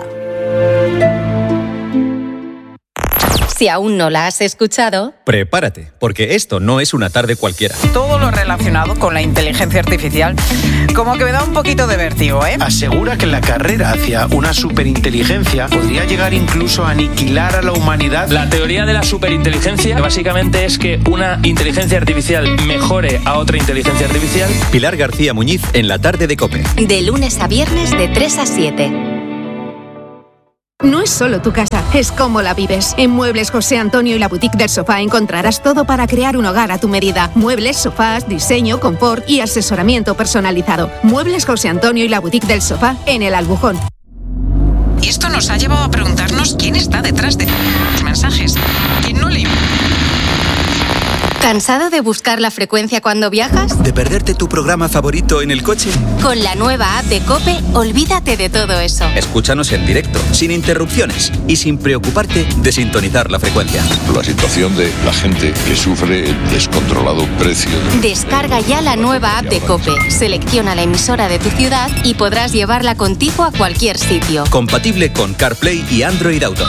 Si aún no la has escuchado, prepárate, porque esto no es una tarde cualquiera. Todo lo relacionado con la inteligencia artificial como que me da un poquito de vértigo, ¿eh? Asegura que la carrera hacia una superinteligencia podría llegar incluso a aniquilar a la humanidad. La teoría de la superinteligencia básicamente es que una inteligencia artificial mejore a otra inteligencia artificial. Pilar García Muñiz en la tarde de COPE. De lunes a viernes de tres a siete. No es solo tu casa, es cómo la vives. En Muebles José Antonio y la Boutique del Sofá encontrarás todo para crear un hogar a tu medida. Muebles, sofás, diseño, confort y asesoramiento personalizado. Muebles José Antonio y la Boutique del Sofá en El Albujón. Y esto nos ha llevado a preguntarnos quién está detrás de los mensajes. ¿Quién no le... ¿Cansado de buscar la frecuencia cuando viajas? ¿De perderte tu programa favorito en el coche? Con la nueva app de COPE, olvídate de todo eso. Escúchanos en directo, sin interrupciones y sin preocuparte de sintonizar la frecuencia. La situación de la gente que sufre el descontrolado precio. De... Descarga ya la nueva app de COPE, selecciona la emisora de tu ciudad y podrás llevarla contigo a cualquier sitio. Compatible con CarPlay y Android Auto.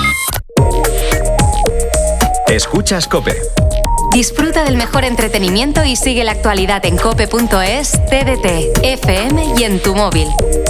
Escuchas COPE. Disfruta del mejor entretenimiento y sigue la actualidad en cope punto es, T D T, F M y en tu móvil.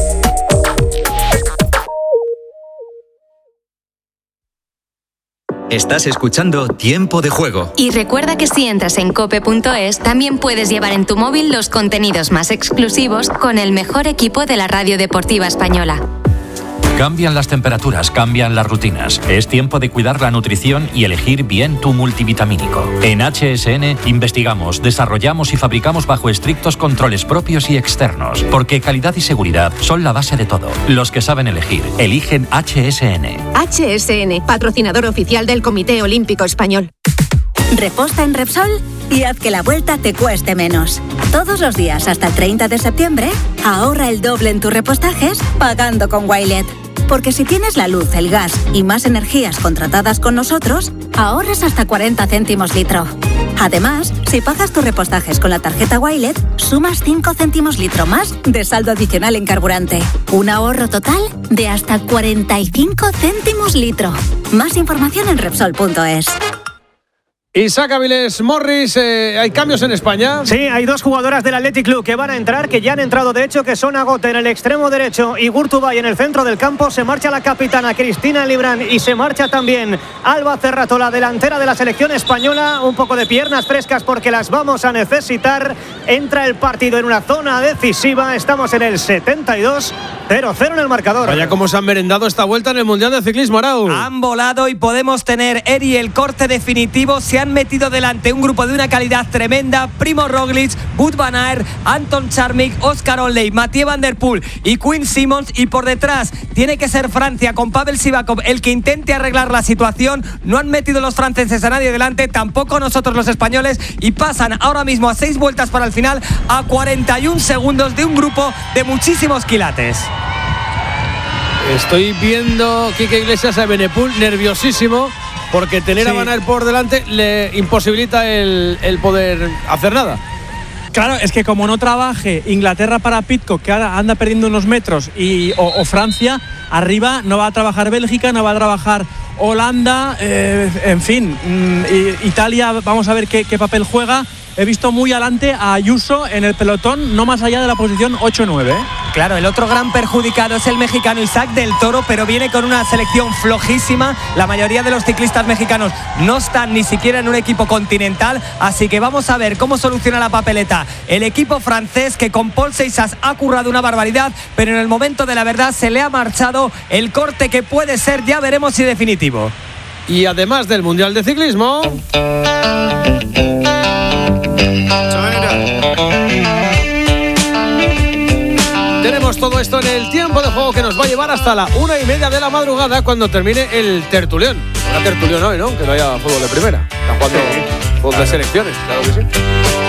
Estás escuchando Tiempo de Juego. Y recuerda que si entras en cope punto es, también puedes llevar en tu móvil los contenidos más exclusivos con el mejor equipo de la radio deportiva española. Cambian las temperaturas, cambian las rutinas. Es tiempo de cuidar la nutrición y elegir bien tu multivitamínico. En H S N investigamos, desarrollamos y fabricamos bajo estrictos controles propios y externos, porque calidad y seguridad son la base de todo. Los que saben elegir, eligen H S N. H S N, patrocinador oficial del Comité Olímpico Español. Reposta en Repsol y haz que la vuelta te cueste menos. Todos los días hasta el treinta de septiembre, ahorra el doble en tus repostajes pagando con Wilet. Porque si tienes la luz, el gas y más energías contratadas con nosotros, ahorras hasta cuarenta céntimos litro. Además, si pagas tus repostajes con la tarjeta Wilet, sumas cinco céntimos litro más de saldo adicional en carburante. Un ahorro total de hasta cuarenta y cinco céntimos litro. Más información en Repsol punto es. Isaac Avilés Morris, eh, ¿hay cambios en España? Sí, hay dos jugadoras del Athletic Club que van a entrar, que ya han entrado de hecho, que son Agote en el extremo derecho y Gurtubay en el centro del campo. Se marcha la capitana Cristina Librán y se marcha también Alba Cerrato, la delantera de la selección española. Un poco de piernas frescas porque las vamos a necesitar. Entra el partido en una zona decisiva. Estamos en el setenta y dos, cero cero en el marcador. Vaya cómo se han merendado esta vuelta en el Mundial de Ciclismo, Arau. Han volado y podemos tener, Eri, el corte definitivo. Se han metido delante un grupo de una calidad tremenda: Primo Roglic, Wout van Aert, Anton Charmik, Oscar Oley, Mathieu Van Der Poel y Quinn Simmons. Y por detrás tiene que ser Francia con Pavel Sivakov el que intente arreglar la situación. No han metido los franceses a nadie delante, tampoco nosotros los españoles, y pasan ahora mismo a seis vueltas para el final, a cuarenta y un segundos de un grupo de muchísimos quilates. Estoy viendo Quique Iglesias a Benepul nerviosísimo, porque tener sí. a Van Aert por delante le imposibilita el, el poder hacer nada. Claro, es que como no trabaje Inglaterra para Pidcock, que ahora anda perdiendo unos metros, y, o, o Francia, arriba no va a trabajar Bélgica, no va a trabajar Holanda, eh, en fin, mm, Italia, vamos a ver qué, qué papel juega. He visto muy adelante a Ayuso en el pelotón, no más allá de la posición ocho nueve. ¿eh? Claro, el otro gran perjudicado es el mexicano Isaac del Toro, pero viene con una selección flojísima. La mayoría de los ciclistas mexicanos no están ni siquiera en un equipo continental, así que vamos a ver cómo soluciona la papeleta el equipo francés, que con Paul Seixas ha currado una barbaridad, pero en el momento de la verdad se le ha marchado el corte que puede ser, ya veremos si definitivo. Y además del Mundial de Ciclismo, tenemos todo esto en el tiempo de juego que nos va a llevar hasta la una y media de la madrugada, cuando termine el tertulión. Una tertulión hoy, ¿no? Que no haya fútbol de primera. Está jugando fútbol de selecciones, claro que sí.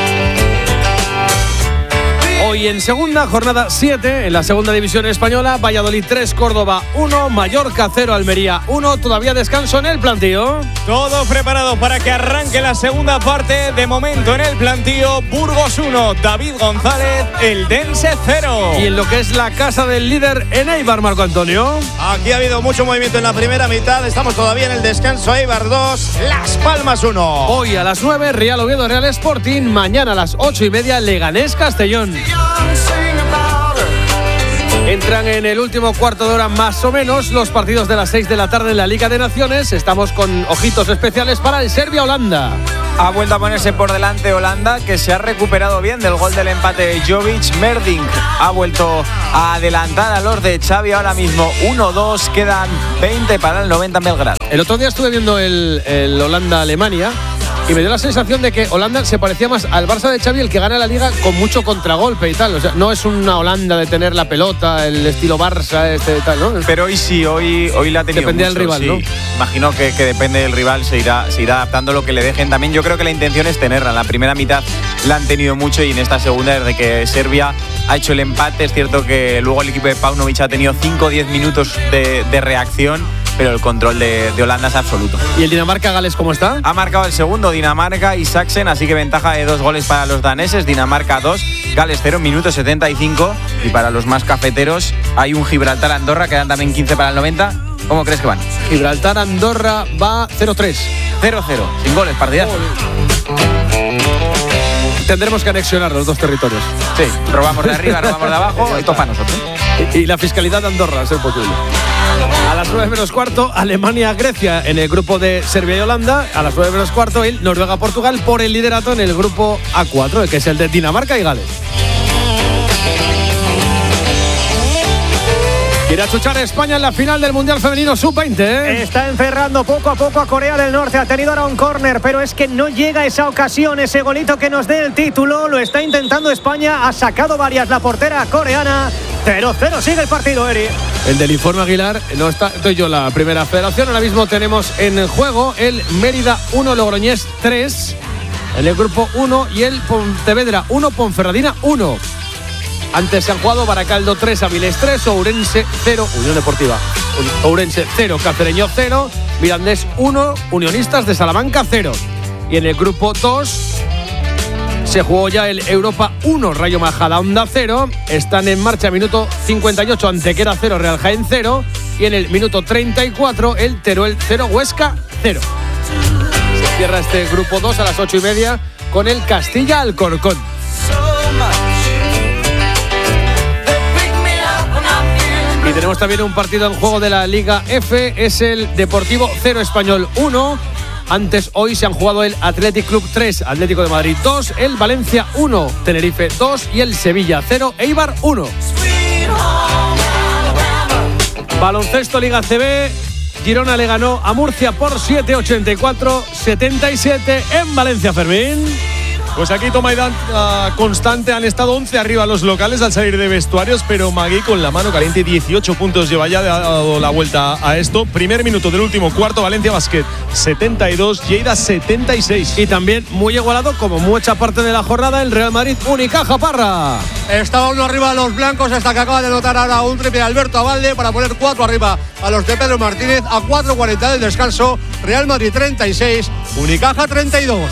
Hoy en segunda, jornada siete, en la segunda división española, Valladolid tres, Córdoba uno, Mallorca cero, Almería uno. Todavía descanso en el plantío. Todo preparado para que arranque la segunda parte. De momento en el plantío, Burgos uno, David González, Eldense cero. Y en lo que es la casa del líder en Eibar, Marco Antonio. Aquí ha habido mucho movimiento en la primera mitad. Estamos todavía en el descanso. Eibar dos, Las Palmas uno. Hoy a las nueve, Real Oviedo, Real Sporting. Mañana a las ocho y media, Leganés Castellón. Entran en el último cuarto de hora más o menos los partidos de las seis de la tarde en la Liga de Naciones. Estamos con ojitos especiales para el Serbia-Holanda. Ha vuelto a ponerse por delante Holanda, que se ha recuperado bien del gol del empate de Jovic. Merdink ha vuelto a adelantar a los de Xavi, ahora mismo uno dos, quedan veinte para el noventa en Belgrado. El otro día estuve viendo el, el Holanda-Alemania Y me dio la sensación de que Holanda se parecía más al Barça de Xavi, el que gana la Liga con mucho contragolpe y tal. O sea, no es una Holanda de tener la pelota, el estilo Barça, este y tal, ¿no? Pero hoy sí, hoy, hoy la ha tenido Depende mucho, del rival, sí. ¿no? Imagino que, que depende del rival, se irá, se irá adaptando lo que le dejen. También yo creo que la intención es tenerla. En la primera mitad la han tenido mucho y en esta segunda, desde que Serbia ha hecho el empate, es cierto que luego el equipo de Paunovic ha tenido cinco o diez minutos de, de reacción, pero el control de, de Holanda es absoluto. ¿Y el Dinamarca-Gales cómo está? Ha marcado el segundo Dinamarca y Saxen, así que ventaja de dos goles para los daneses. Dinamarca dos, Gales cero, minuto setenta y cinco. Y para los más cafeteros hay un Gibraltar-Andorra, quedan también quince para el noventa. ¿Cómo crees que van? Gibraltar-Andorra va cero tres. cero cero, sin goles, partidazo. Tendremos que anexionar los dos territorios. Sí, robamos de arriba, robamos de abajo, esto para nosotros. Y, y la fiscalidad de Andorra, a ser posible. A las nueve menos cuarto, Alemania-Grecia en el grupo de Serbia y Holanda. A las nueve menos cuarto, el Noruega-Portugal por el liderato en el grupo A cuatro, que es el de Dinamarca y Gales. Quiere achuchar a España en la final del Mundial Femenino sub veinte, ¿eh? Está encerrando poco a poco a Corea del Norte. Ha tenido ahora un córner, pero es que no llega esa ocasión, ese golito que nos dé el título. Lo está intentando España. Ha sacado varias la portera coreana. cero cero sigue el partido, Eri. El del informe Aguilar, no está, estoy yo la primera federación. Ahora mismo tenemos en juego el Mérida uno, Logroñés tres. En el grupo uno y el Pontevedra uno, Ponferradina uno. Antes se han jugado Baracaldo tres, Avilés tres, Ourense cero, Unión Deportiva Ourense cero, Cacereño cero, Mirandés uno, Unionistas de Salamanca cero. Y en el grupo dos se jugó ya el Europa uno, Rayo Majadahonda cero. Están en marcha minuto cincuenta y ocho, Antequera cero, Real Jaén cero. Y en el minuto treinta y cuatro el Teruel cero, Huesca cero. Se cierra este grupo dos a las ocho y media con el Castilla Alcorcón. Y tenemos también un partido en juego de la Liga F, es el Deportivo cero, Español uno. Antes hoy se han jugado el Athletic Club tres, Atlético de Madrid dos, el Valencia uno, Tenerife dos y el Sevilla cero, Eibar uno. Baloncesto Liga C B, Girona le ganó a Murcia por siete, ochenta y cuatro a setenta y siete en Valencia, Fermín. Pues aquí toma y da constante, han estado once arriba los locales al salir de vestuarios, pero Magui con la mano caliente, dieciocho puntos lleva ya, ha dado la vuelta a esto. Primer minuto del último cuarto, Valencia Basket setenta y dos, Lleida setenta y seis. Y también muy igualado, como mucha parte de la jornada, el Real Madrid Unicaja, Parra. Estaba uno arriba a los blancos hasta que acaba de notar ahora un triple Alberto Abalde para poner cuatro arriba a los de Pedro Martínez a cuatro cuarenta del descanso. Real Madrid treinta y seis, Unicaja treinta y dos.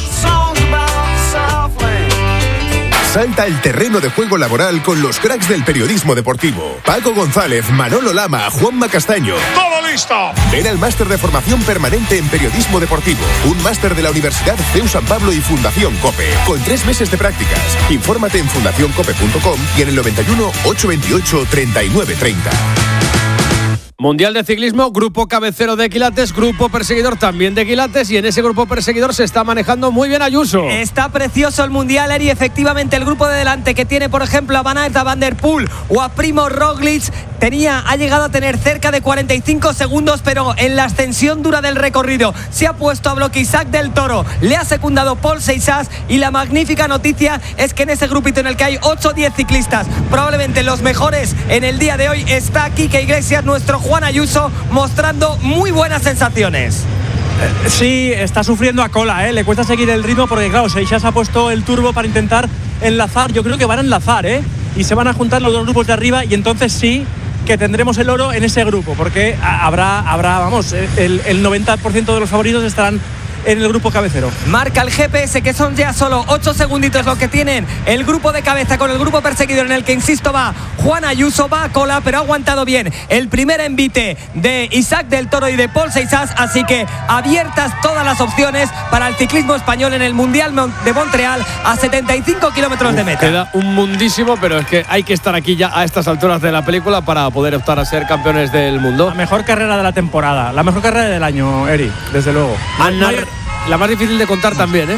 Salta el terreno de juego laboral con los cracks del periodismo deportivo. Paco González, Manolo Lama, Juanma Castaño. ¡Todo listo! Ven al máster de formación permanente en periodismo deportivo. Un máster de la Universidad C E U San Pablo y Fundación COPE. Con tres meses de prácticas. Infórmate en fundación cope punto com y en el noventa y uno, ochocientos veintiocho, treinta y nueve treinta. Mundial de Ciclismo, grupo cabecero de Quilates, grupo perseguidor también de Quilates, y en ese grupo perseguidor se está manejando muy bien Ayuso. Está precioso el Mundial, Eri. Efectivamente, el grupo de delante que tiene, por ejemplo, a Van Aert, a Van der Poel o a Primo Roglic, tenía, ha llegado a tener cerca de cuarenta y cinco segundos, pero en la ascensión dura del recorrido se ha puesto a bloque Isaac del Toro, le ha secundado Paul Seixas, y la magnífica noticia es que en ese grupito en el que hay ocho o diez ciclistas, probablemente los mejores en el día de hoy, está Quique Iglesias, nuestro Juan Ayuso, mostrando muy buenas sensaciones. Sí, está sufriendo a cola, ¿eh? Le cuesta seguir el ritmo porque, claro, Seixas ha puesto el turbo para intentar enlazar. Yo creo que van a enlazar, ¿eh? Y se van a juntar los dos grupos de arriba, y entonces sí que tendremos el oro en ese grupo, porque habrá, habrá vamos, el, el noventa por ciento de los favoritos estarán en el grupo cabecero. Marca el G P S que son ya solo ocho segunditos lo que tienen el grupo de cabeza con el grupo perseguidor, en el que, insisto, va Juan Ayuso, va a cola, pero ha aguantado bien el primer envite de Isaac del Toro y de Paul Seixas, así que abiertas todas las opciones para el ciclismo español en el Mundial de Montreal a setenta y cinco kilómetros de meta. Queda un mundísimo, pero es que hay que estar aquí ya a estas alturas de la película para poder optar a ser campeones del mundo. La mejor carrera de la temporada, la mejor carrera del año, Eri, desde luego. Anar, la más difícil de contar también, ¿eh?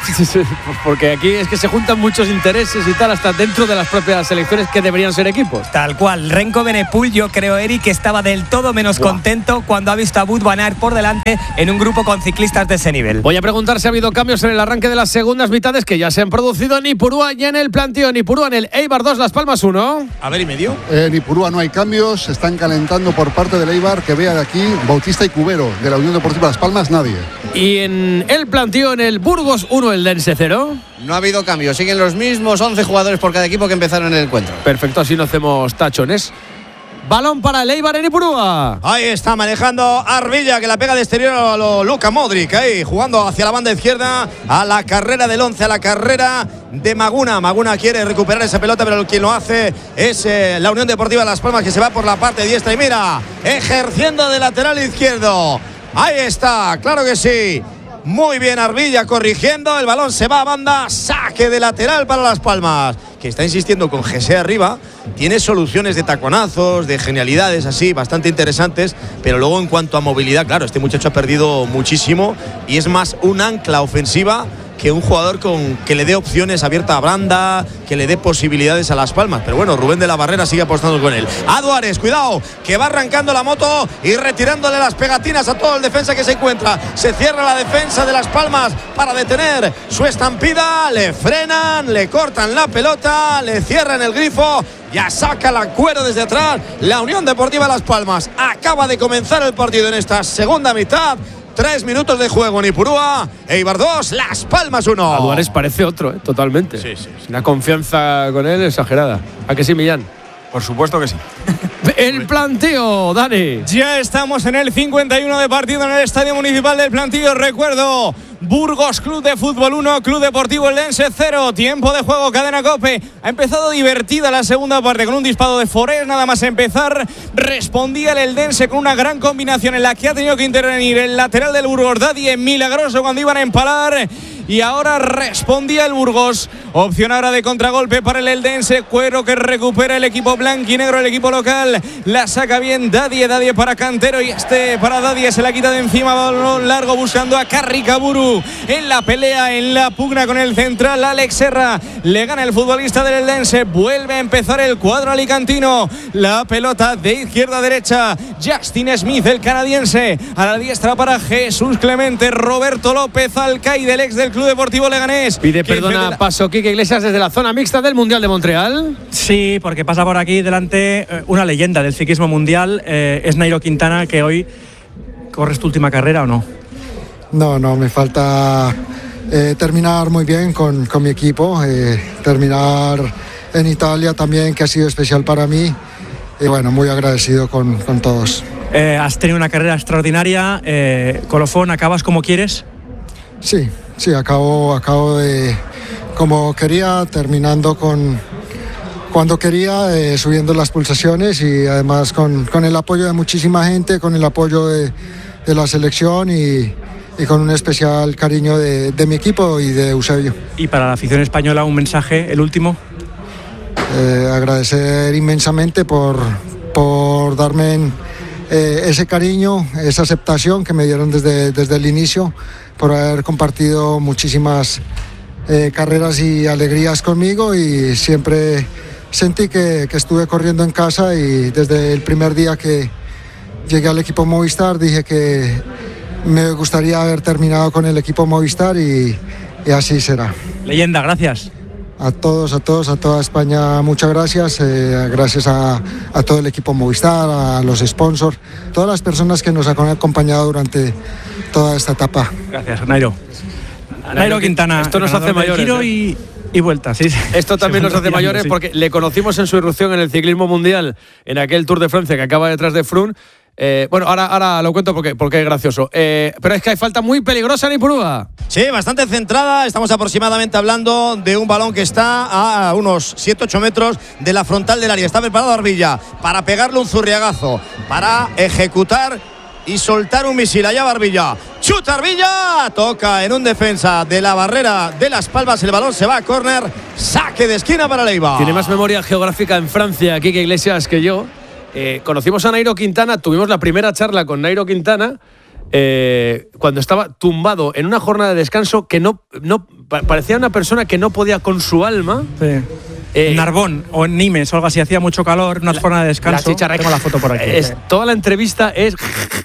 Porque aquí es que se juntan muchos intereses y tal, hasta dentro de las propias selecciones que deberían ser equipos. Tal cual. Renko Benepul, yo creo, Eric, que estaba del todo menos Buah. contento cuando ha visto a Wout van Aert por delante en un grupo con ciclistas de ese nivel. Voy a preguntar si ha habido cambios en el arranque de las segundas mitades que ya se han producido en Ipurúa y en el planteo. En Ipurúa, en el Eibar dos, Las Palmas uno. A ver, ¿y medio? En Ipurúa no hay cambios, se están calentando por parte del Eibar, que vea de aquí Bautista y Cubero. De la Unión Deportiva Las Palmas, nadie. Y en el planteo, en el Burgos uno, el Dense cero. No ha habido cambios, siguen los mismos once jugadores por cada equipo que empezaron en el encuentro. Perfecto, así no hacemos tachones. Balón para el Eibar en Ipurúa. Ahí está manejando Arbilla, que la pega de exterior a lo Luka Modric. Ahí jugando hacia la banda izquierda, a la carrera del once, a la carrera de Maguna. Maguna quiere recuperar esa pelota, pero quien lo hace es eh, la Unión Deportiva Las Palmas, que se va por la parte diestra. Y mira, ejerciendo de lateral izquierdo. Ahí está, claro que sí. Muy bien Arbilla corrigiendo, el balón se va a banda, saque de lateral para Las Palmas, que está insistiendo con Jesse arriba, tiene soluciones de taconazos, de genialidades así, bastante interesantes, pero luego en cuanto a movilidad, claro, este muchacho ha perdido muchísimo y es más un ancla ofensiva que un jugador con que le dé opciones abierta a Branda, que le dé posibilidades a Las Palmas. Pero bueno, Rubén de la Barrera sigue apostando con él. A Duárez, cuidado, que va arrancando la moto y retirándole las pegatinas a todo el defensa que se encuentra. Se cierra la defensa de Las Palmas para detener su estampida. Le frenan, le cortan la pelota, le cierran el grifo. Ya saca la cuero desde atrás. La Unión Deportiva Las Palmas acaba de comenzar el partido en esta segunda mitad. Tres minutos de juego en Ipurúa. Eibar dos, Las Palmas uno. A Duárez parece otro, ¿eh? Totalmente. Sí, sí, sí. Una confianza con él exagerada. ¿A que sí, Millán? Por supuesto que sí. El planteo, Dani. Ya estamos en el cincuenta y uno de partido en el Estadio Municipal del Plantío. Recuerdo, Burgos Club de Fútbol uno, Club Deportivo Eldense cero. Tiempo de juego, cadena COPE. Ha empezado divertida la segunda parte con un disparo de Forés. Nada más empezar, respondía el Eldense con una gran combinación en la que ha tenido que intervenir el lateral del Burgos, Dadie, milagroso cuando iban a empalar. Y ahora respondía el Burgos. Opción ahora de contragolpe para el Eldense. Cuero que recupera el equipo blanquinegro, el equipo local. La saca bien Dadie, Dadie para Cantero. Y este para Dadie se la quita de encima. Balón largo buscando a Carricaburu. En la pelea, en la pugna con el central. Alex Serra le gana el futbolista del Eldense. Vuelve a empezar el cuadro alicantino. La pelota de izquierda a derecha. Justin Smith, el canadiense. A la diestra para Jesús Clemente. Roberto López Alcaide, el ex del Club Deportivo Leganés. Pide perdón a Paso Quique Iglesias desde la zona mixta del Mundial de Montreal. Sí, porque pasa por aquí delante eh, una leyenda del ciclismo mundial. Eh, es Nairo Quintana, que hoy corres tu última carrera, ¿o no? No, no, me falta eh, terminar muy bien con, con mi equipo, eh, terminar en Italia también, que ha sido especial para mí. Y bueno, muy agradecido con, con todos. Eh, has tenido una carrera extraordinaria. Eh, Colofón, ¿acabas como quieres? Sí, sí, acabo, acabo de como quería, terminando con cuando quería, eh, subiendo las pulsaciones y además con, con el apoyo de muchísima gente, con el apoyo de, de la selección y, y con un especial cariño de, de mi equipo y de Eusebio. Y para la afición española, un mensaje, el último. Eh, agradecer inmensamente por, por darme en, eh, ese cariño, esa aceptación que me dieron desde, desde el inicio, por haber compartido muchísimas eh, carreras y alegrías conmigo, y siempre sentí que, que estuve corriendo en casa, y desde el primer día que llegué al equipo Movistar dije que me gustaría haber terminado con el equipo Movistar, y, y así será. Leyenda, gracias. A todos, a todos, a toda España, muchas gracias. Eh, gracias a, a todo el equipo Movistar, a los sponsors, todas las personas que nos han acompañado durante toda esta etapa. Gracias, Nairo. Nairo Quintana. Esto nos hace mayores. Giro y, y vuelta, sí. Esto también nos hace mayores, sí. Porque le conocimos en su irrupción en el ciclismo mundial, en aquel Tour de Francia que acaba detrás de Froome. Eh, bueno, ahora, ahora lo cuento porque, porque es gracioso. Eh, pero es que hay falta muy peligrosa en Ipurúa. Sí, bastante centrada. Estamos aproximadamente hablando de un balón que está a unos siete ocho metros de la frontal del área. Está preparado Arbilla para pegarle un zurriagazo, para ejecutar y soltar un misil. Allá va Arbilla. Chuta Arbilla. Toca en un defensa de la barrera de Las Palmas. El balón se va a córner. Saque de esquina para Leiva. Tiene más memoria geográfica en Francia, Quique Iglesias, que yo. Eh, conocimos a Nairo Quintana, tuvimos la primera charla con Nairo Quintana eh, cuando estaba tumbado en una jornada de descanso que no, no parecía una persona que no podía con su alma. Sí. Eh, Narbón o en Nimes o algo así, hacía mucho calor, una jornada de descanso. La chicharra, tengo la foto por aquí. Es, sí. Toda la entrevista es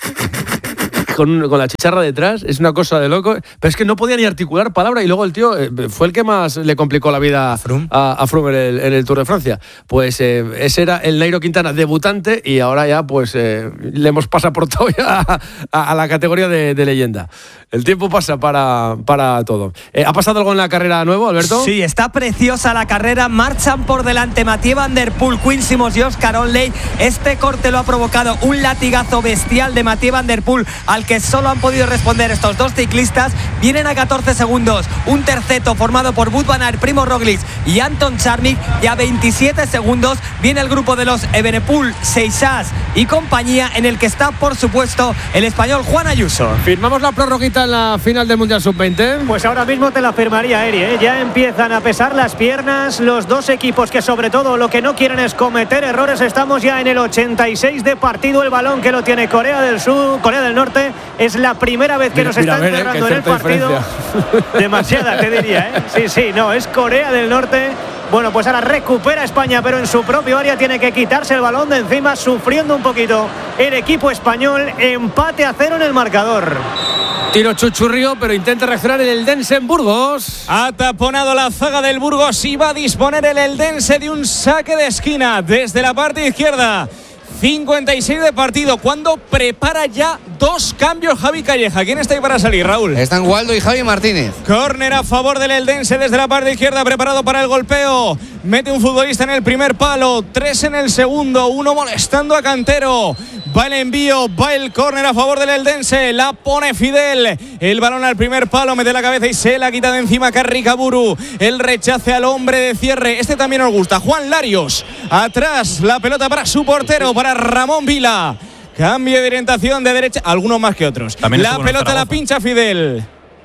con, con la chicharra detrás, es una cosa de loco. Pero es que no podía ni articular palabra y luego el tío eh, fue el que más le complicó la vida Froome. a, a Froome en el, en el Tour de Francia. Pues eh, ese era el Nairo Quintana debutante y ahora ya pues eh, le hemos pasaportado ya a, a, a la categoría de, de leyenda. El tiempo pasa para, para todo. Eh, ¿Ha pasado algo en la carrera nuevo, Alberto? Sí, está preciosa la carrera. Marchan por delante Mathieu Van Der Poel, Quinn Simmons y Oscar Onley. Este corte lo ha provocado un latigazo bestial de Mathieu Van Der Poel, al que solo han podido responder estos dos ciclistas. Vienen a catorce segundos. Un terceto formado por Wout van Aert, Primo Roglic y Anton Charmik. Y a veintisiete segundos viene el grupo de los Evenepoel, Seixas y compañía, en el que está, por supuesto, el español Juan Ayuso. ¿Firmamos la prórroguita en la final del Mundial sub veinte? Pues ahora mismo te la firmaría, Eri, ¿eh? Ya empiezan a pesar las piernas los dos equipos, que sobre todo lo que no quieren es cometer errores. Estamos ya en el ochenta y seis de partido. El balón que lo tiene Corea del Sur, Corea del Norte. Es la primera vez que mira, nos mira, está encerrando eh, en el partido. Demasiada, te diría, ¿eh? Sí, sí, no, es Corea del Norte. Bueno, pues ahora recupera España, pero en su propio área tiene que quitarse el balón de encima, sufriendo un poquito el equipo español. Empate a cero en el marcador. Tiro chuchurrío, pero intenta reaccionar el Eldense en Burgos. Ha taponado la zaga del Burgos y va a disponer el Eldense de un saque de esquina desde la parte izquierda. cincuenta y seis de partido, cuando prepara ya dos cambios Javi Calleja. ¿Quién está ahí para salir, Raúl? Están Waldo y Javi Martínez. Córner a favor del Eldense desde la parte izquierda, preparado para el golpeo. Mete un futbolista en el primer palo, tres en el segundo, uno molestando a Cantero. Va el envío, va el córner a favor del Eldense, la pone Fidel. El balón al primer palo, mete la cabeza y se la quita de encima Carricaburu. El rechace al hombre de cierre, este también nos gusta, Juan Larios. Atrás, la pelota para su portero, para Ramón Vila. Cambio de orientación de derecha, algunos más que otros. También la pelota la pincha Fidel.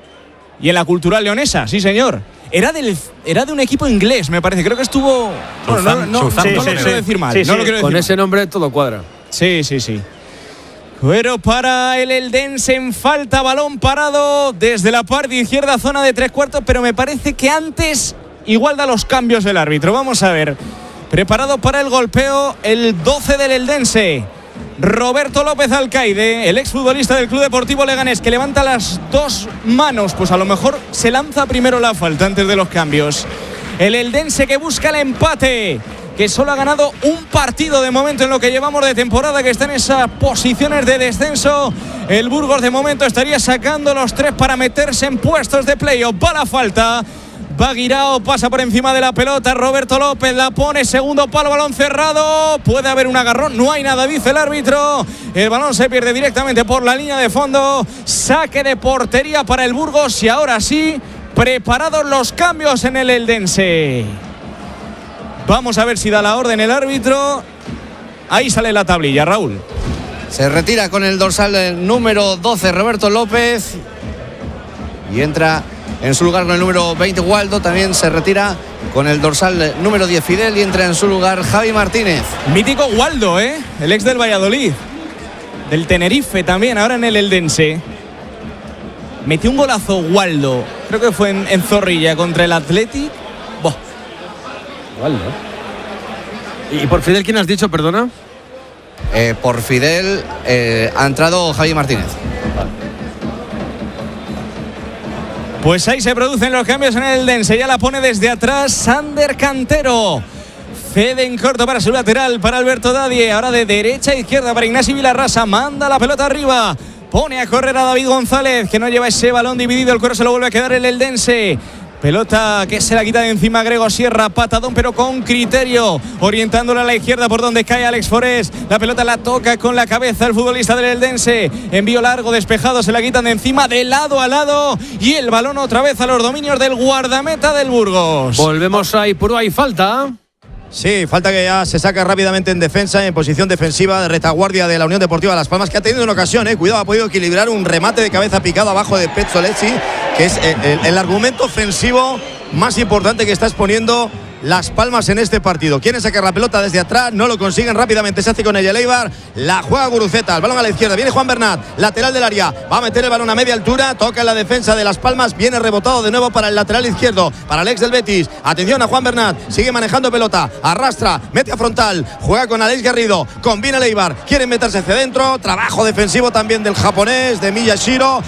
Y en la Cultural Leonesa, sí señor. Era, del, era de un equipo inglés, me parece. Creo que estuvo... Bueno, no, no, sí, no sí, lo sí. quiero decir mal. Sí, no sí. lo quiero decir Con mal. ese nombre todo cuadra. Sí, sí, sí. Pero para el Eldense en falta, balón parado desde la parte izquierda, zona de tres cuartos, pero me parece que antes igual da los cambios del árbitro. Vamos a ver. Preparado para el golpeo el doce del Eldense. Roberto López Alcaide, el exfutbolista del Club Deportivo Leganés, que levanta las dos manos, pues a lo mejor se lanza primero la falta antes de los cambios. El Eldense que busca el empate, que solo ha ganado un partido de momento en lo que llevamos de temporada, que está en esas posiciones de descenso. El Burgos de momento estaría sacando los tres para meterse en puestos de playoff. Va la falta. Va Guirao, pasa por encima de la pelota. Roberto López la pone, segundo palo, balón cerrado. Puede haber un agarrón, no hay nada, dice el árbitro. El balón se pierde directamente por la línea de fondo. Saque de portería para el Burgos y ahora sí, preparados los cambios en el Eldense. Vamos a ver si da la orden el árbitro. Ahí sale la tablilla, Raúl. Se retira con el dorsal número doce Roberto López y entra en su lugar con el número veinte Waldo. También se retira con el dorsal número diez Fidel y entra en su lugar Javi Martínez. Mítico Waldo, ¿eh? El ex del Valladolid, del Tenerife también, ahora en el Eldense. Metió un golazo Waldo, creo que fue en, en Zorrilla contra el Athletic. Boh. Waldo. ¿Y por Fidel quién has dicho, perdona? Eh, por Fidel eh, ha entrado Javi Martínez. Pues ahí se producen los cambios en el Eldense. Ya la pone desde atrás Sander Cantero. Cede en corto para su lateral, para Alberto Dadie. Ahora de derecha a izquierda para Ignasi Vilarrasa. Manda la pelota arriba. Pone a correr a David González, que no lleva ese balón dividido. El cuero se lo vuelve a quedar el Eldense. Pelota que se la quita de encima Grego Sierra, patadón pero con criterio, orientándola a la izquierda por donde cae Alex Forés. La pelota la toca con la cabeza el futbolista del Eldense. Envío largo, despejado, se la quitan de encima de lado a lado y el balón otra vez a los dominios del guardameta del Burgos. Volvemos a Ipurúa, hay falta. Sí, falta que ya se saca rápidamente en defensa, en posición defensiva, de retaguardia de la Unión Deportiva Las Palmas, que ha tenido una ocasión, eh. Cuidado, ha podido equilibrar un remate de cabeza picado abajo de Pezzolesi, que es el, el, el argumento ofensivo más importante que está exponiendo Las Palmas en este partido. Quieren sacar la pelota desde atrás, no lo consiguen, rápidamente se hace con ella el Eibar, la juega Guruceta, el balón a la izquierda, viene Juan Bernat, lateral del área, va a meter el balón a media altura, toca en la defensa de Las Palmas, viene rebotado de nuevo para el lateral izquierdo, para el ex del Betis. Atención a Juan Bernat, sigue manejando pelota, arrastra, mete a frontal, juega con Alex Garrido, combina el Eibar, quieren meterse hacia adentro, trabajo defensivo también del japonés, de Miyashiro.